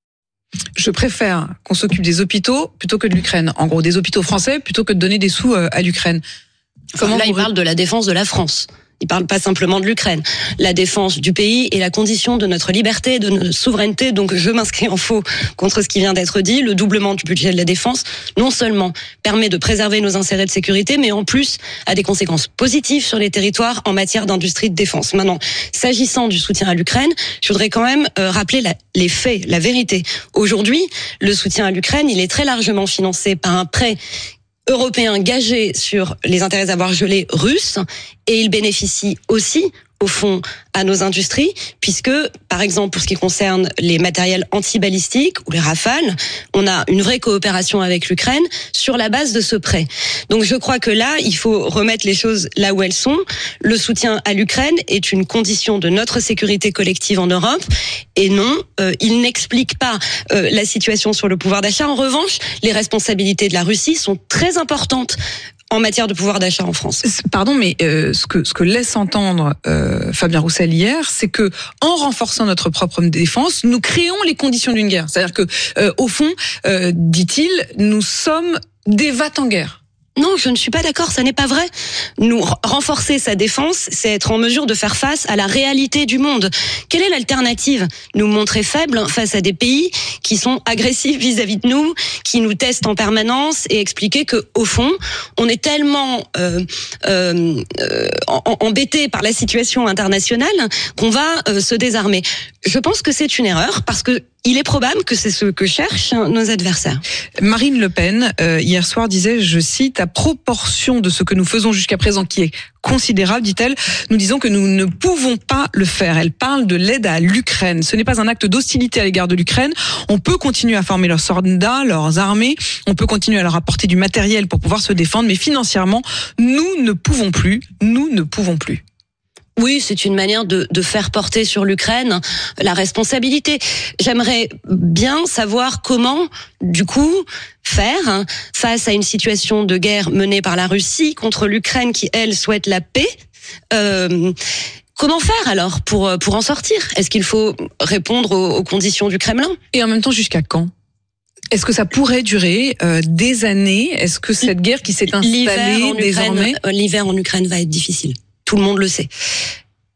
Je préfère qu'on s'occupe des hôpitaux plutôt que de l'Ukraine. En gros, des hôpitaux français plutôt que de donner des sous à l'Ukraine. Il parle de la défense de la France. Il parle pas simplement de l'Ukraine. La défense du pays est la condition de notre liberté, de notre souveraineté. Donc je m'inscris en faux contre ce qui vient d'être dit. Le doublement du budget de la défense, non seulement permet de préserver nos intérêts de sécurité, mais en plus a des conséquences positives sur les territoires en matière d'industrie de défense. Maintenant, s'agissant du soutien à l'Ukraine, je voudrais quand même rappeler les faits, la vérité. Aujourd'hui, le soutien à l'Ukraine, il est très largement financé par un prêt européen gagé sur les intérêts à boire gelés russes, et il bénéficie aussi, au fond, à nos industries, puisque, par exemple, pour ce qui concerne les matériels antibalistiques ou les Rafales, on a une vraie coopération avec l'Ukraine sur la base de ce prêt. Donc je crois que là, il faut remettre les choses là où elles sont. Le soutien à l'Ukraine est une condition de notre sécurité collective en Europe, et non, il n'explique pas la situation sur le pouvoir d'achat. En revanche, les responsabilités de la Russie sont très importantes en matière de pouvoir d'achat en France. Pardon, mais ce que laisse entendre Fabien Roussel hier, c'est que en renforçant notre propre défense, nous créons les conditions d'une guerre. C'est-à-dire que, au fond, dit-il, nous sommes des vats en guerre. Non, je ne suis pas d'accord, ça n'est pas vrai. Renforcer sa défense, c'est être en mesure de faire face à la réalité du monde. Quelle est l'alternative ? Nous montrer faibles face à des pays qui sont agressifs vis-à-vis de nous, qui nous testent en permanence, et expliquer que, au fond, on est tellement embêté par la situation internationale qu'on va se désarmer. Je pense que c'est une erreur, parce que il est probable que c'est ce que cherchent nos adversaires. Marine Le Pen, hier soir, disait, je cite, à proportion de ce que nous faisons jusqu'à présent, qui est considérable, dit-elle, nous disons que nous ne pouvons pas le faire. Elle parle de l'aide à l'Ukraine. Ce n'est pas un acte d'hostilité à l'égard de l'Ukraine. On peut continuer à former leurs soldats, leurs armées. On peut continuer à leur apporter du matériel pour pouvoir se défendre. Mais financièrement, nous ne pouvons plus. Nous ne pouvons plus. Oui, c'est une manière de faire porter sur l'Ukraine la responsabilité. J'aimerais bien savoir comment, du coup, faire face à une situation de guerre menée par la Russie contre l'Ukraine qui, elle, souhaite la paix. Comment faire alors pour en sortir ? Est-ce qu'il faut répondre aux conditions du Kremlin ? Et en même temps, jusqu'à quand ? Est-ce que ça pourrait durer des années ? Est-ce que cette guerre qui s'est installée désormais... L'hiver en Ukraine va être difficile. Tout le monde le sait.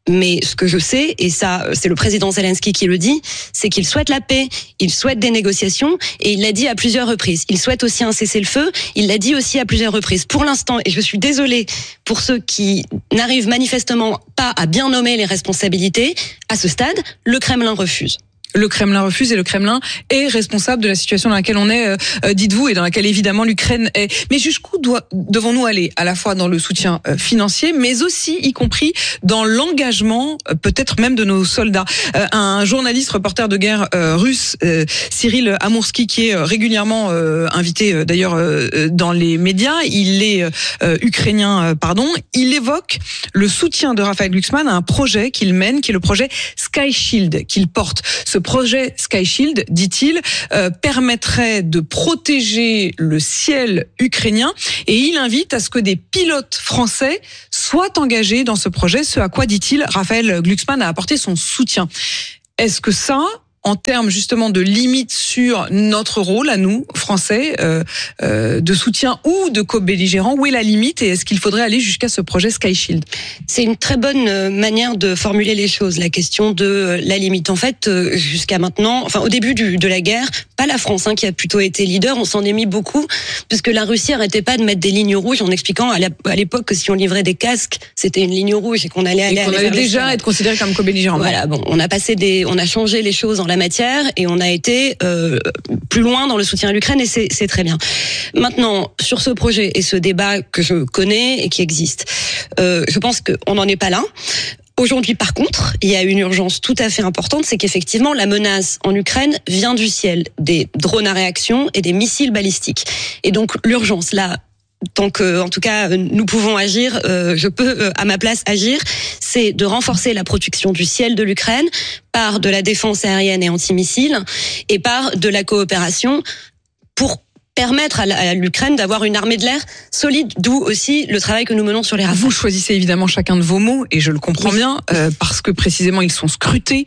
Mais ce que je sais, et ça, c'est le président Zelensky qui le dit, c'est qu'il souhaite la paix, il souhaite des négociations, et il l'a dit à plusieurs reprises. Il souhaite aussi un cessez-le-feu, il l'a dit aussi à plusieurs reprises. Pour l'instant, et je suis désolée pour ceux qui n'arrivent manifestement pas à bien nommer les responsabilités, à ce stade, le Kremlin refuse. Le Kremlin refuse et le Kremlin est responsable de la situation dans laquelle on est, dites-vous, et dans laquelle évidemment l'Ukraine est. Mais jusqu'où devons-nous aller, à la fois dans le soutien financier, mais aussi, y compris, dans l'engagement, peut-être même de nos soldats. Un journaliste, reporter de guerre russe, Cyril Amoursky, qui est régulièrement invité d'ailleurs dans les médias, il est ukrainien, il évoque le soutien de Raphaël Glucksmann à un projet qu'il mène, qui est le projet Sky Shield, qu'il porte. Ce projet Sky Shield, dit-il, permettrait de protéger le ciel ukrainien, et il invite à ce que des pilotes français soient engagés dans ce projet, ce à quoi, dit-il, Raphaël Glucksmann a apporté son soutien. Est-ce que ça, en termes justement de limites sur notre rôle à nous, Français, de soutien ou de co-belligérants, où est la limite et est-ce qu'il faudrait aller jusqu'à ce projet Sky Shield ? C'est une très bonne manière de formuler les choses, la question de la limite. En fait, jusqu'à maintenant, au début de la guerre, pas la France qui a plutôt été leader, on s'en est mis beaucoup, puisque la Russie n'arrêtait pas de mettre des lignes rouges en expliquant à l'époque que si on livrait des casques, c'était une ligne rouge et qu'on allait déjà être considéré comme co-belligérant. Voilà, on a changé les choses en la matière et on a été plus loin dans le soutien à l'Ukraine et c'est très bien. Maintenant, sur ce projet et ce débat que je connais et qui existe, je pense qu'on n'en est pas là. Aujourd'hui, par contre, il y a une urgence tout à fait importante, c'est qu'effectivement, la menace en Ukraine vient du ciel, des drones à réaction et des missiles balistiques. Et donc, l'urgence, là, tant que, en tout cas, nous pouvons agir, je peux, à ma place, agir, c'est de renforcer la protection du ciel de l'Ukraine par de la défense aérienne et antimissiles et par de la coopération pour permettre à l'Ukraine d'avoir une armée de l'air solide, d'où aussi le travail que nous menons sur les Rafales. Vous choisissez évidemment chacun de vos mots, et je le comprends bien, parce que précisément ils sont scrutés.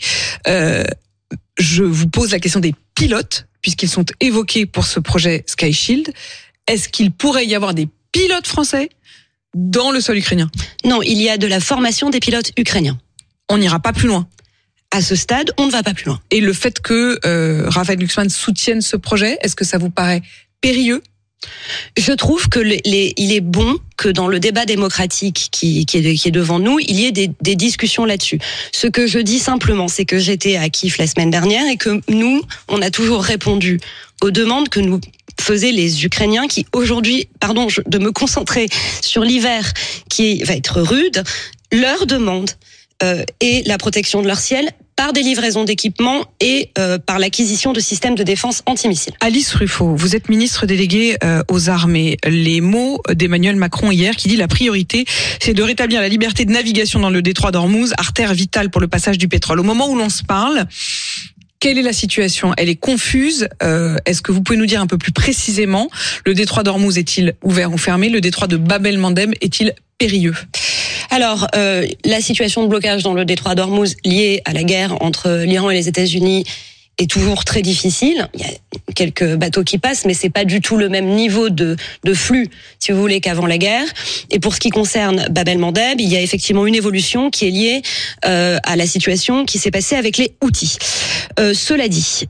Je vous pose la question des pilotes, puisqu'ils sont évoqués pour ce projet Sky Shield. Est-ce qu'il pourrait y avoir des pilotes français dans le sol ukrainien ? Non, il y a de la formation des pilotes ukrainiens. On n'ira pas plus loin. À ce stade, on ne va pas plus loin. Et le fait que Raphaël Glucksmann soutienne ce projet, est-ce que ça vous paraît périlleux ? Je trouve que il est bon que dans le débat démocratique qui est devant nous, il y ait des discussions là-dessus. Ce que je dis simplement, c'est que j'étais à Kiev la semaine dernière et que nous, on a toujours répondu aux demandes que nous faisaient les Ukrainiens qui aujourd'hui, de me concentrer sur l'hiver qui va être rude, leur demande et la protection de leur ciel par des livraisons d'équipements et par l'acquisition de systèmes de défense antimissiles. Alice Ruffo, vous êtes ministre déléguée aux armées. Les mots d'Emmanuel Macron hier qui dit la priorité, c'est de rétablir la liberté de navigation dans le détroit d'Ormuz, artère vitale pour le passage du pétrole. Au moment où l'on se parle, quelle est la situation ? Elle est confuse. Est-ce que vous pouvez nous dire un peu plus précisément, le détroit d'Ormuz est-il ouvert ou fermé ? Le détroit de Bab el-Mandeb est-il périlleux ? Alors, la situation de blocage dans le détroit d'Ormuz liée à la guerre entre l'Iran et les États-Unis est toujours très difficile. Il y a quelques bateaux qui passent, mais c'est pas du tout le même niveau de flux, si vous voulez, qu'avant la guerre. Et pour ce qui concerne Bab el-Mandeb, il y a effectivement une évolution qui est liée à la situation qui s'est passée avec les Houthis. Cela dit,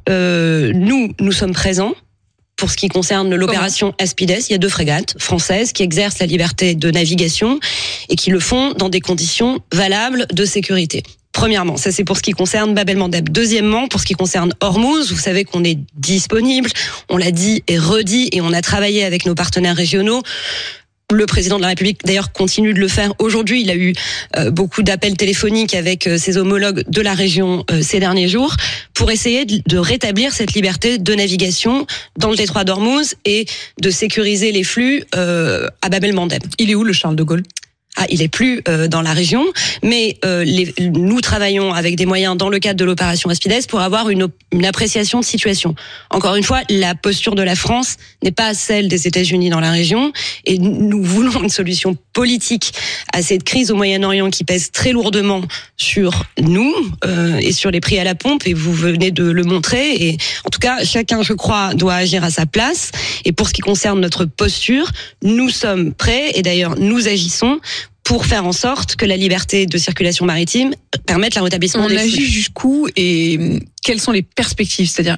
nous sommes présents. Pour ce qui concerne l'opération Aspides, il y a 2 frégates françaises qui exercent la liberté de navigation et qui le font dans des conditions valables de sécurité. Premièrement, ça c'est pour ce qui concerne Bab el-Mandeb. Deuxièmement, pour ce qui concerne Ormuz, vous savez qu'on est disponible, on l'a dit et redit, et on a travaillé avec nos partenaires régionaux. Le président de la République, d'ailleurs, continue de le faire. Aujourd'hui, il a eu beaucoup d'appels téléphoniques avec ses homologues de la région ces derniers jours pour essayer de rétablir cette liberté de navigation dans le détroit d'Ormuz et de sécuriser les flux à Bab el-Mandeb. Il est où le Charles de Gaulle ? Il est plus dans la région, mais nous travaillons avec des moyens dans le cadre de l'opération Aspides pour avoir une appréciation de situation. Encore une fois, la posture de la France n'est pas celle des États-Unis dans la région, et nous voulons une solution politique à cette crise au Moyen-Orient qui pèse très lourdement sur nous et sur les prix à la pompe, et vous venez de le montrer. Et en tout cas, chacun, je crois, doit agir à sa place. Et pour ce qui concerne notre posture, nous sommes prêts, et d'ailleurs nous agissons pour faire en sorte que la liberté de circulation maritime permette le rétablissement des flux. On agit jusqu'où et quelles sont les perspectives ? C'est-à-dire,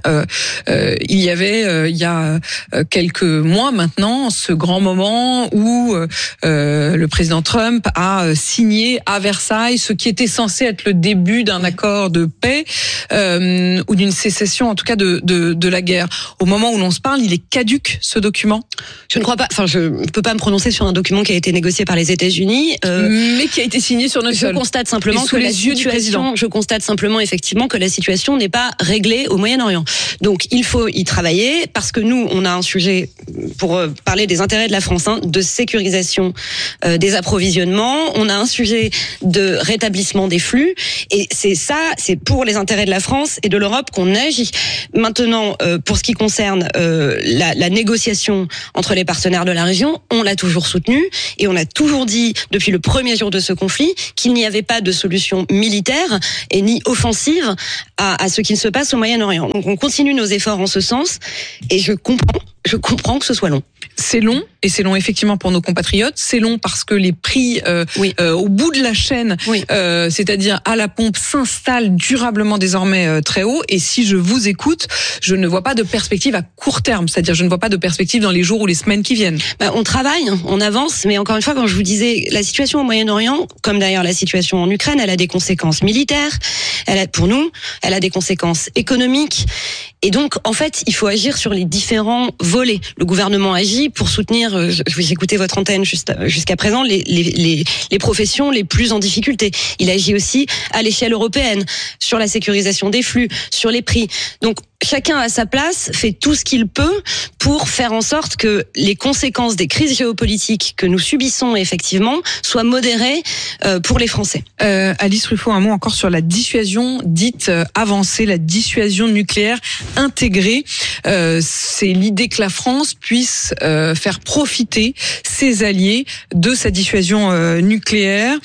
il y avait il y a quelques mois maintenant ce grand moment où le président Trump a signé à Versailles ce qui était censé être le début d'un accord de paix ou d'une cessation, en tout cas de la guerre. Au moment où l'on se parle, il est caduc ce document ? Je ne crois pas. Enfin, je ne peux pas me prononcer sur un document qui a été négocié par les États-Unis, mais qui a été signé sur notre sol. Je constate simplement que la situation. Je constate simplement effectivement que la situation n'est pas réglée au Moyen-Orient. Donc il faut y travailler parce que nous, on a un sujet pour parler des intérêts de la France, de sécurisation des approvisionnements. On a un sujet de rétablissement des flux et c'est pour les intérêts de la France et de l'Europe qu'on agit. Maintenant, pour ce qui concerne la négociation entre les partenaires de la région, on l'a toujours soutenu et on a toujours dit depuis le premier jour de ce conflit qu'il n'y avait pas de solution militaire et ni offensive à ce qui se passe au Moyen-Orient. Donc on continue nos efforts en ce sens et je comprends que ce soit long. C'est long, et c'est long effectivement pour nos compatriotes. C'est long parce que les prix au bout de la chaîne, c'est-à-dire à la pompe, s'installent durablement désormais très haut. Et si je vous écoute, je ne vois pas de perspective à court terme. C'est-à-dire je ne vois pas de perspective dans les jours ou les semaines qui viennent. On travaille, on avance, mais encore une fois, quand je vous disais, la situation au Moyen-Orient, comme d'ailleurs la situation en Ukraine, elle a des conséquences militaires. Pour nous, elle a des conséquences économiques. Et donc, en fait, il faut agir sur les différents volets. Le gouvernement agit pour soutenir, j'ai écouté votre antenne jusqu'à présent, les professions les plus en difficulté. Il agit aussi à l'échelle européenne, sur la sécurisation des flux, sur les prix. Donc, chacun à sa place fait tout ce qu'il peut pour faire en sorte que les conséquences des crises géopolitiques que nous subissons effectivement soient modérées pour les Français. Alice Ruffo, un mot encore sur la dissuasion dite avancée, la dissuasion nucléaire intégrée. C'est l'idée que la France puisse faire profiter ses alliés de sa dissuasion nucléaire.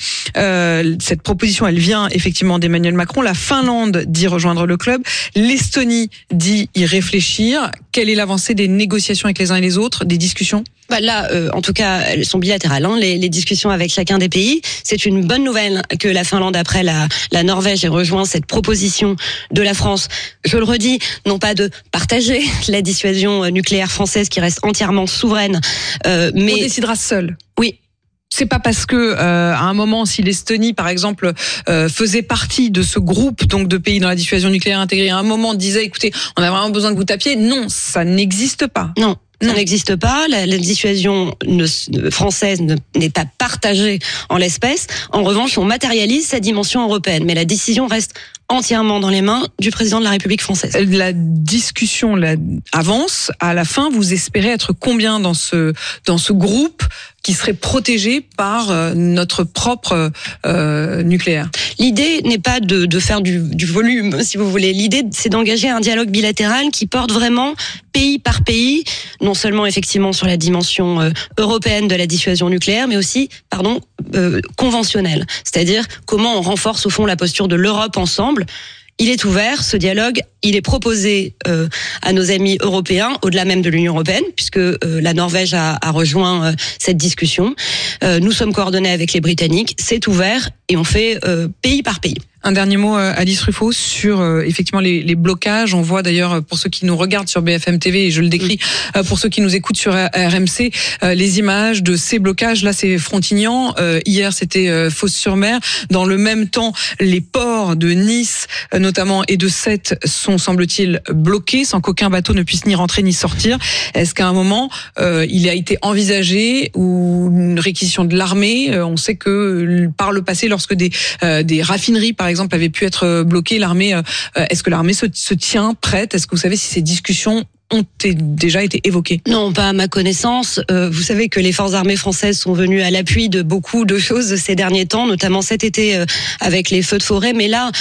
Cette proposition, elle vient effectivement d'Emmanuel Macron. La Finlande dit rejoindre le club. L'Estonie dit y réfléchir. Quelle est l'avancée des négociations avec les uns et les autres, des discussions ? Là, en tout cas, elles sont bilatérales, les discussions avec chacun des pays. C'est une bonne nouvelle que la Finlande, après la Norvège, ait rejoint cette proposition de la France. Je le redis, non pas de partager la dissuasion nucléaire française qui reste entièrement souveraine, mais... On décidera seul. Oui. C'est pas parce que à un moment, si l'Estonie, par exemple, faisait partie de ce groupe donc de pays dans la dissuasion nucléaire intégrée, à un moment disait, écoutez, on a vraiment besoin que vous tapiez. Non, ça n'existe pas. Non. Ça n'existe pas. La dissuasion française n'est pas partagée en l'espèce. En revanche, on matérialise sa dimension européenne. Mais la décision reste entièrement dans les mains du président de la République française. La discussion avance. À la fin, vous espérez être combien dans ce groupe qui serait protégé par notre propre nucléaire? L'idée n'est pas de faire du volume, si vous voulez. L'idée, c'est d'engager un dialogue bilatéral qui porte vraiment pays par pays, non seulement effectivement sur la dimension européenne de la dissuasion nucléaire, mais aussi, conventionnelle. C'est-à-dire comment on renforce au fond la posture de l'Europe ensemble. Il est ouvert, ce dialogue, il est proposé à nos amis européens, au-delà même de l'Union européenne, puisque la Norvège a rejoint cette discussion. Nous sommes coordonnés avec les Britanniques, c'est ouvert et on fait pays par pays. Un dernier mot, Alice Ruffo, sur effectivement les blocages. On voit d'ailleurs, pour ceux qui nous regardent sur BFM TV, et je le décris, pour ceux qui nous écoutent sur RMC, les images de ces blocages. Là, c'est Frontignan. Hier, c'était Fos-sur-Mer. Dans le même temps, les ports de Nice, notamment, et de Sète sont, semble-t-il, bloqués, sans qu'aucun bateau ne puisse ni rentrer ni sortir. Est-ce qu'à un moment, il a été envisagé ou une réquisition de l'armée? On sait que par le passé, lorsque des raffineries, par exemple, avait pu être bloquée, l'armée, est-ce que l'armée se tient prête? Est-ce que vous savez si ces discussions ont déjà été évoquées? Non, pas à ma connaissance. Vous savez que les forces armées françaises sont venues à l'appui de beaucoup de choses ces derniers temps, notamment cet été avec les feux de forêt. Mais là,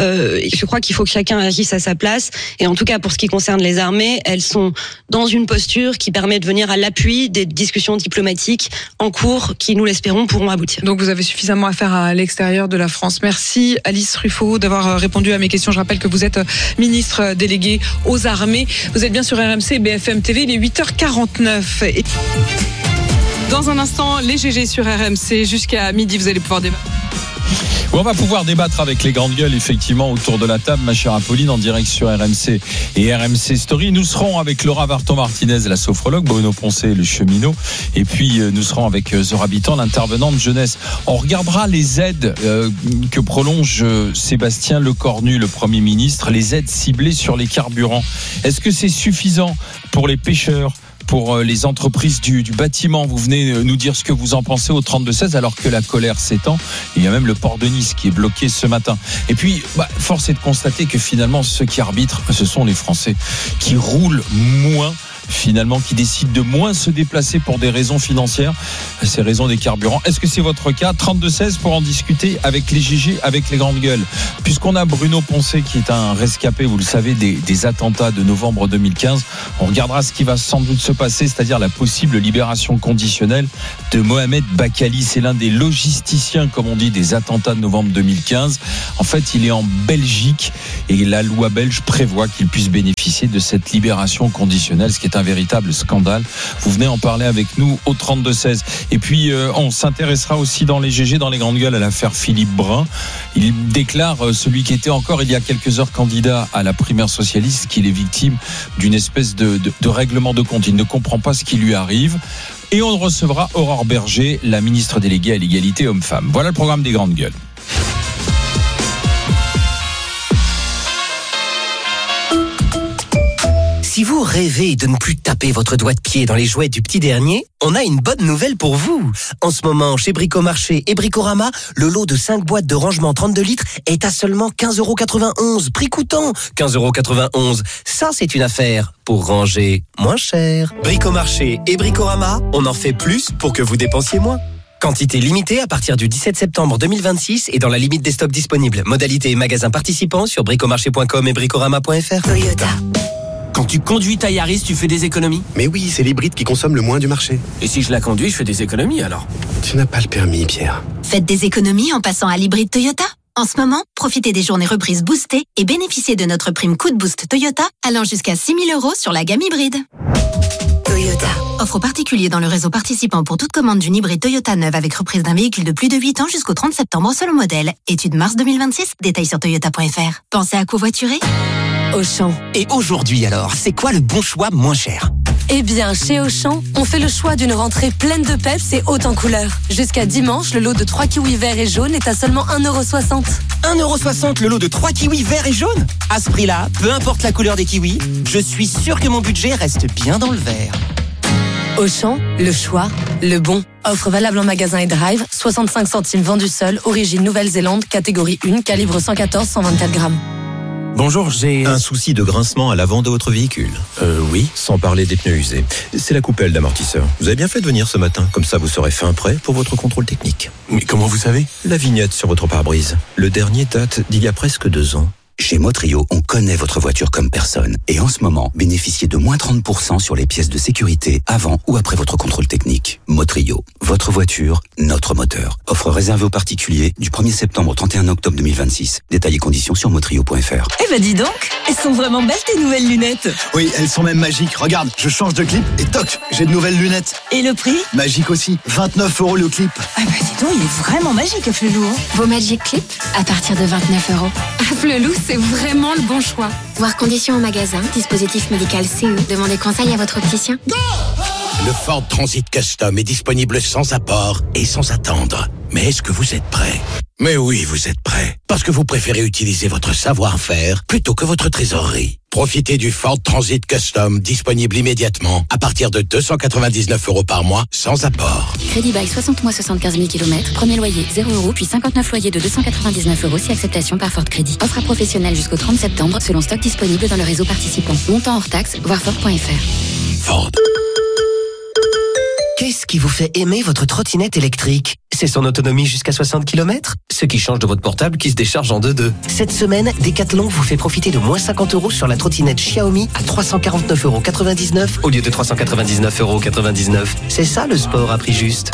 je crois qu'il faut que chacun agisse à sa place. Et en tout cas, pour ce qui concerne les armées, elles sont dans une posture qui permet de venir à l'appui des discussions diplomatiques en cours qui, nous l'espérons, pourront aboutir. Donc vous avez suffisamment à faire à l'extérieur de la France. Merci Alice Ruffo d'avoir répondu à mes questions. Je rappelle que vous êtes ministre déléguée aux armées. Vous êtes bien sur RMC BFM TV, il est 8h49. Dans un instant, les GG sur RMC jusqu'à midi, vous allez pouvoir débattre. On va pouvoir débattre avec les grandes gueules effectivement autour de la table, ma chère Apolline, en direct sur RMC et RMC Story. Nous serons avec Laura Varton-Martinez, la sophrologue, Bruno Poncet, le cheminot, et puis nous serons avec Zora Bitan, l'intervenante jeunesse. On regardera les aides que prolonge Sébastien Lecornu, le Premier ministre, les aides ciblées sur les carburants. Est-ce que c'est suffisant pour les pêcheurs, pour les entreprises du bâtiment? Vous venez nous dire ce que vous en pensez au 32-16 alors que la colère s'étend. Il y a même le port de Nice qui est bloqué ce matin. Et puis, force est de constater que finalement, ceux qui arbitrent, ce sont les Français qui roulent moins, finalement, qui décident de moins se déplacer pour des raisons financières, ces raisons des carburants. Est-ce que c'est votre cas? 32-16 pour en discuter avec les GG, avec les grandes gueules. Puisqu'on a Bruno Poncet qui est un rescapé, vous le savez, des attentats de novembre 2015, on regardera ce qui va sans doute se passer, c'est-à-dire la possible libération conditionnelle de Mohamed Bakali. C'est l'un des logisticiens, comme on dit, des attentats de novembre 2015. En fait, il est en Belgique et la loi belge prévoit qu'il puisse bénéficier de cette libération conditionnelle, ce qui est un véritable scandale. Vous venez en parler avec nous au 32-16. Et puis, on s'intéressera aussi dans les GG, dans les grandes gueules, à l'affaire Philippe Brun. Il déclare, celui qui était encore il y a quelques heures candidat à la primaire socialiste, qu'il est victime d'une espèce de règlement de compte. Il ne comprend pas ce qui lui arrive. Et on recevra Aurore Berger, la ministre déléguée à l'égalité homme-femme. Voilà le programme des grandes gueules. Si vous rêvez de ne plus taper votre doigt de pied dans les jouets du petit dernier, on a une bonne nouvelle pour vous. En ce moment, chez Bricomarché et Bricorama, le lot de 5 boîtes de rangement 32 litres est à seulement 15,91 €. Prix coûtant 15,91 €. Ça, c'est une affaire pour ranger moins cher. Bricomarché et Bricorama, on en fait plus pour que vous dépensiez moins. Quantité limitée à partir du 17 septembre 2026 et dans la limite des stocks disponibles. Modalité et magasins participants sur bricomarché.com et bricorama.fr. Toyota. Quand tu conduis ta Yaris, tu fais des économies? Mais oui, c'est l'hybride qui consomme le moins du marché. Et si je la conduis, je fais des économies alors? Tu n'as pas le permis, Pierre. Faites des économies en passant à l'hybride Toyota. En ce moment, profitez des journées reprises boostées et bénéficiez de notre prime coup de boost Toyota allant jusqu'à 6 000 € sur la gamme hybride. Toyota. Offre aux particuliers dans le réseau participant pour toute commande d'une hybride Toyota neuve avec reprise d'un véhicule de plus de 8 ans jusqu'au 30 septembre selon modèle. Étude mars 2026. Détails sur toyota.fr. Pensez à covoiturer? Auchan. Et aujourd'hui alors, c'est quoi le bon choix moins cher? Eh bien, chez Auchan, on fait le choix d'une rentrée pleine de peps et haute en couleurs. Jusqu'à dimanche, le lot de 3 kiwis verts et jaunes est à seulement 1,60 €. 1,60 € le lot de 3 kiwis verts et jaunes? À ce prix-là, peu importe la couleur des kiwis, je suis sûr que mon budget reste bien dans le vert. Auchan, le choix, le bon. Offre valable en magasin et drive, 65 centimes vendu seul, origine Nouvelle-Zélande, catégorie 1, calibre 114-124 grammes. Bonjour, j'ai un souci de grincement à l'avant de votre véhicule. Oui. Sans parler des pneus usés. C'est la coupelle d'amortisseur. Vous avez bien fait de venir ce matin, comme ça vous serez fin prêt pour votre contrôle technique. Mais comment vous savez? La vignette sur votre pare-brise. Le dernier date d'il y a presque 2 ans. Chez Motrio, on connaît votre voiture comme personne. Et en ce moment, bénéficiez de moins 30% sur les pièces de sécurité avant ou après votre contrôle technique. Motrio, votre voiture, notre moteur. Offre réservée aux particuliers du 1er septembre au 31 octobre 2026. Détails et conditions sur motrio.fr. Eh ben dis donc, elles sont vraiment belles tes nouvelles lunettes. Oui, elles sont même magiques. Regarde, je change de clip et toc, j'ai de nouvelles lunettes. Et le prix? Magique aussi, 29 € le clip. Ah bah dis donc, il est vraiment magique, Flelou. Vos Magic Clip à partir de 29 €. Flelou, c'est vraiment le bon choix. Voir conditions en magasin, dispositif médical CE. Demandez conseil à votre opticien. Le Ford Transit Custom est disponible sans apport et sans attendre. Mais est-ce que vous êtes prêt? Mais oui, vous êtes prêt. Parce que vous préférez utiliser votre savoir-faire plutôt que votre trésorerie. Profitez du Ford Transit Custom disponible immédiatement à partir de 299 € par mois sans apport. Crédit bail 60 mois 75 000 km. Premier loyer 0 €, puis 59 loyers de 299 € si acceptation par Ford Crédit. Offre à professionnels jusqu'au 30 septembre selon stock disponible dans le réseau participant. Montant hors taxe, voir Ford.fr. Ford. Qu'est-ce qui vous fait aimer votre trottinette électrique? C'est son autonomie jusqu'à 60 km? Ce qui change de votre portable qui se décharge en 2-2. Cette semaine, Decathlon vous fait profiter de moins 50 € sur la trottinette Xiaomi à 349,99 € au lieu de 399,99 €. C'est ça le sport à prix juste.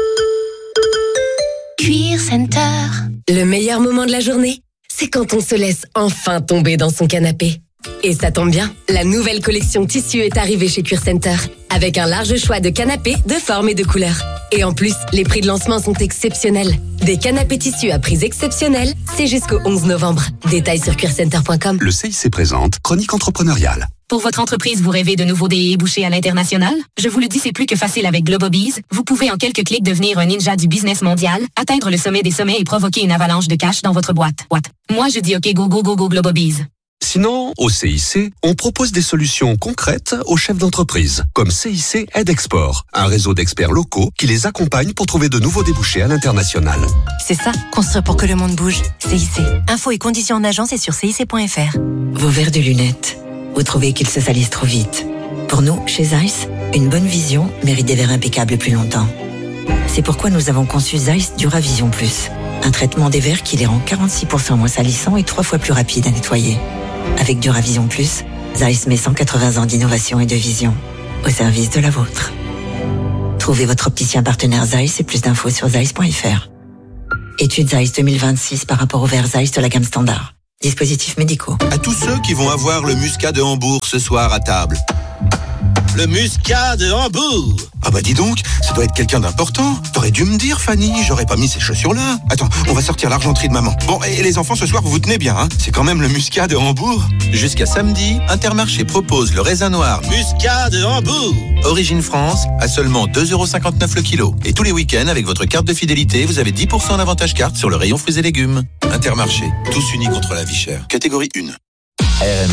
Cuir Center. Le meilleur moment de la journée, c'est quand on se laisse enfin tomber dans son canapé. Et ça tombe bien, la nouvelle collection tissu est arrivée chez Cuir Center. avec un large choix de canapés de formes et de couleurs. Et en plus, les prix de lancement sont exceptionnels. Des canapés tissus à prix exceptionnels, c'est jusqu'au 11 novembre. Détails sur cuircenter.com. Le CIC présente Chronique entrepreneuriale. Pour votre entreprise, vous rêvez de nouveaux débouchés à l'international? Je vous le dis, c'est plus que facile avec Globobees. Vous pouvez en quelques clics devenir un ninja du business mondial, atteindre le sommet des sommets et provoquer une avalanche de cash dans votre boîte. Moi, je dis OK, go, go, go, go, Globobees. Sinon, au CIC, on propose des solutions concrètes aux chefs d'entreprise, comme CIC Aide Export, un réseau d'experts locaux qui les accompagne pour trouver de nouveaux débouchés à l'international. C'est ça, construire pour que le monde bouge. CIC. Infos et conditions en agence et sur cic.fr. Vos verres de lunettes, vous trouvez qu'ils se salissent trop vite. Pour nous, chez Zeiss, une bonne vision mérite des verres impeccables plus longtemps. C'est pourquoi nous avons conçu Zeiss Duravision Plus, un traitement des verres qui les rend 46% moins salissants et 3 fois plus rapides à nettoyer. Avec Duravision Plus, Zeiss met 180 ans d'innovation et de vision au service de la vôtre. Trouvez votre opticien partenaire Zeiss et plus d'infos sur zeiss.fr. Étude Zeiss 2026 par rapport aux verres Zeiss de la gamme standard. Dispositifs médicaux. À tous ceux qui vont avoir le muscat de Hambourg ce soir à table. Le muscat de Hambourg. Ah bah dis donc, ça doit être quelqu'un d'important. T'aurais dû me dire, Fanny, j'aurais pas mis ces chaussures-là. Attends, on va sortir l'argenterie de maman. Bon, et les enfants, ce soir, vous vous tenez bien, hein? C'est quand même le muscat de Hambourg. Jusqu'à samedi, Intermarché propose le raisin noir muscat de Hambourg. Origine France, à seulement 2,59€ le kilo. Et tous les week-ends, avec votre carte de fidélité, vous avez 10% d'avantage carte sur le rayon fruits et légumes. Intermarché, tous unis contre la vie chère. Catégorie 1.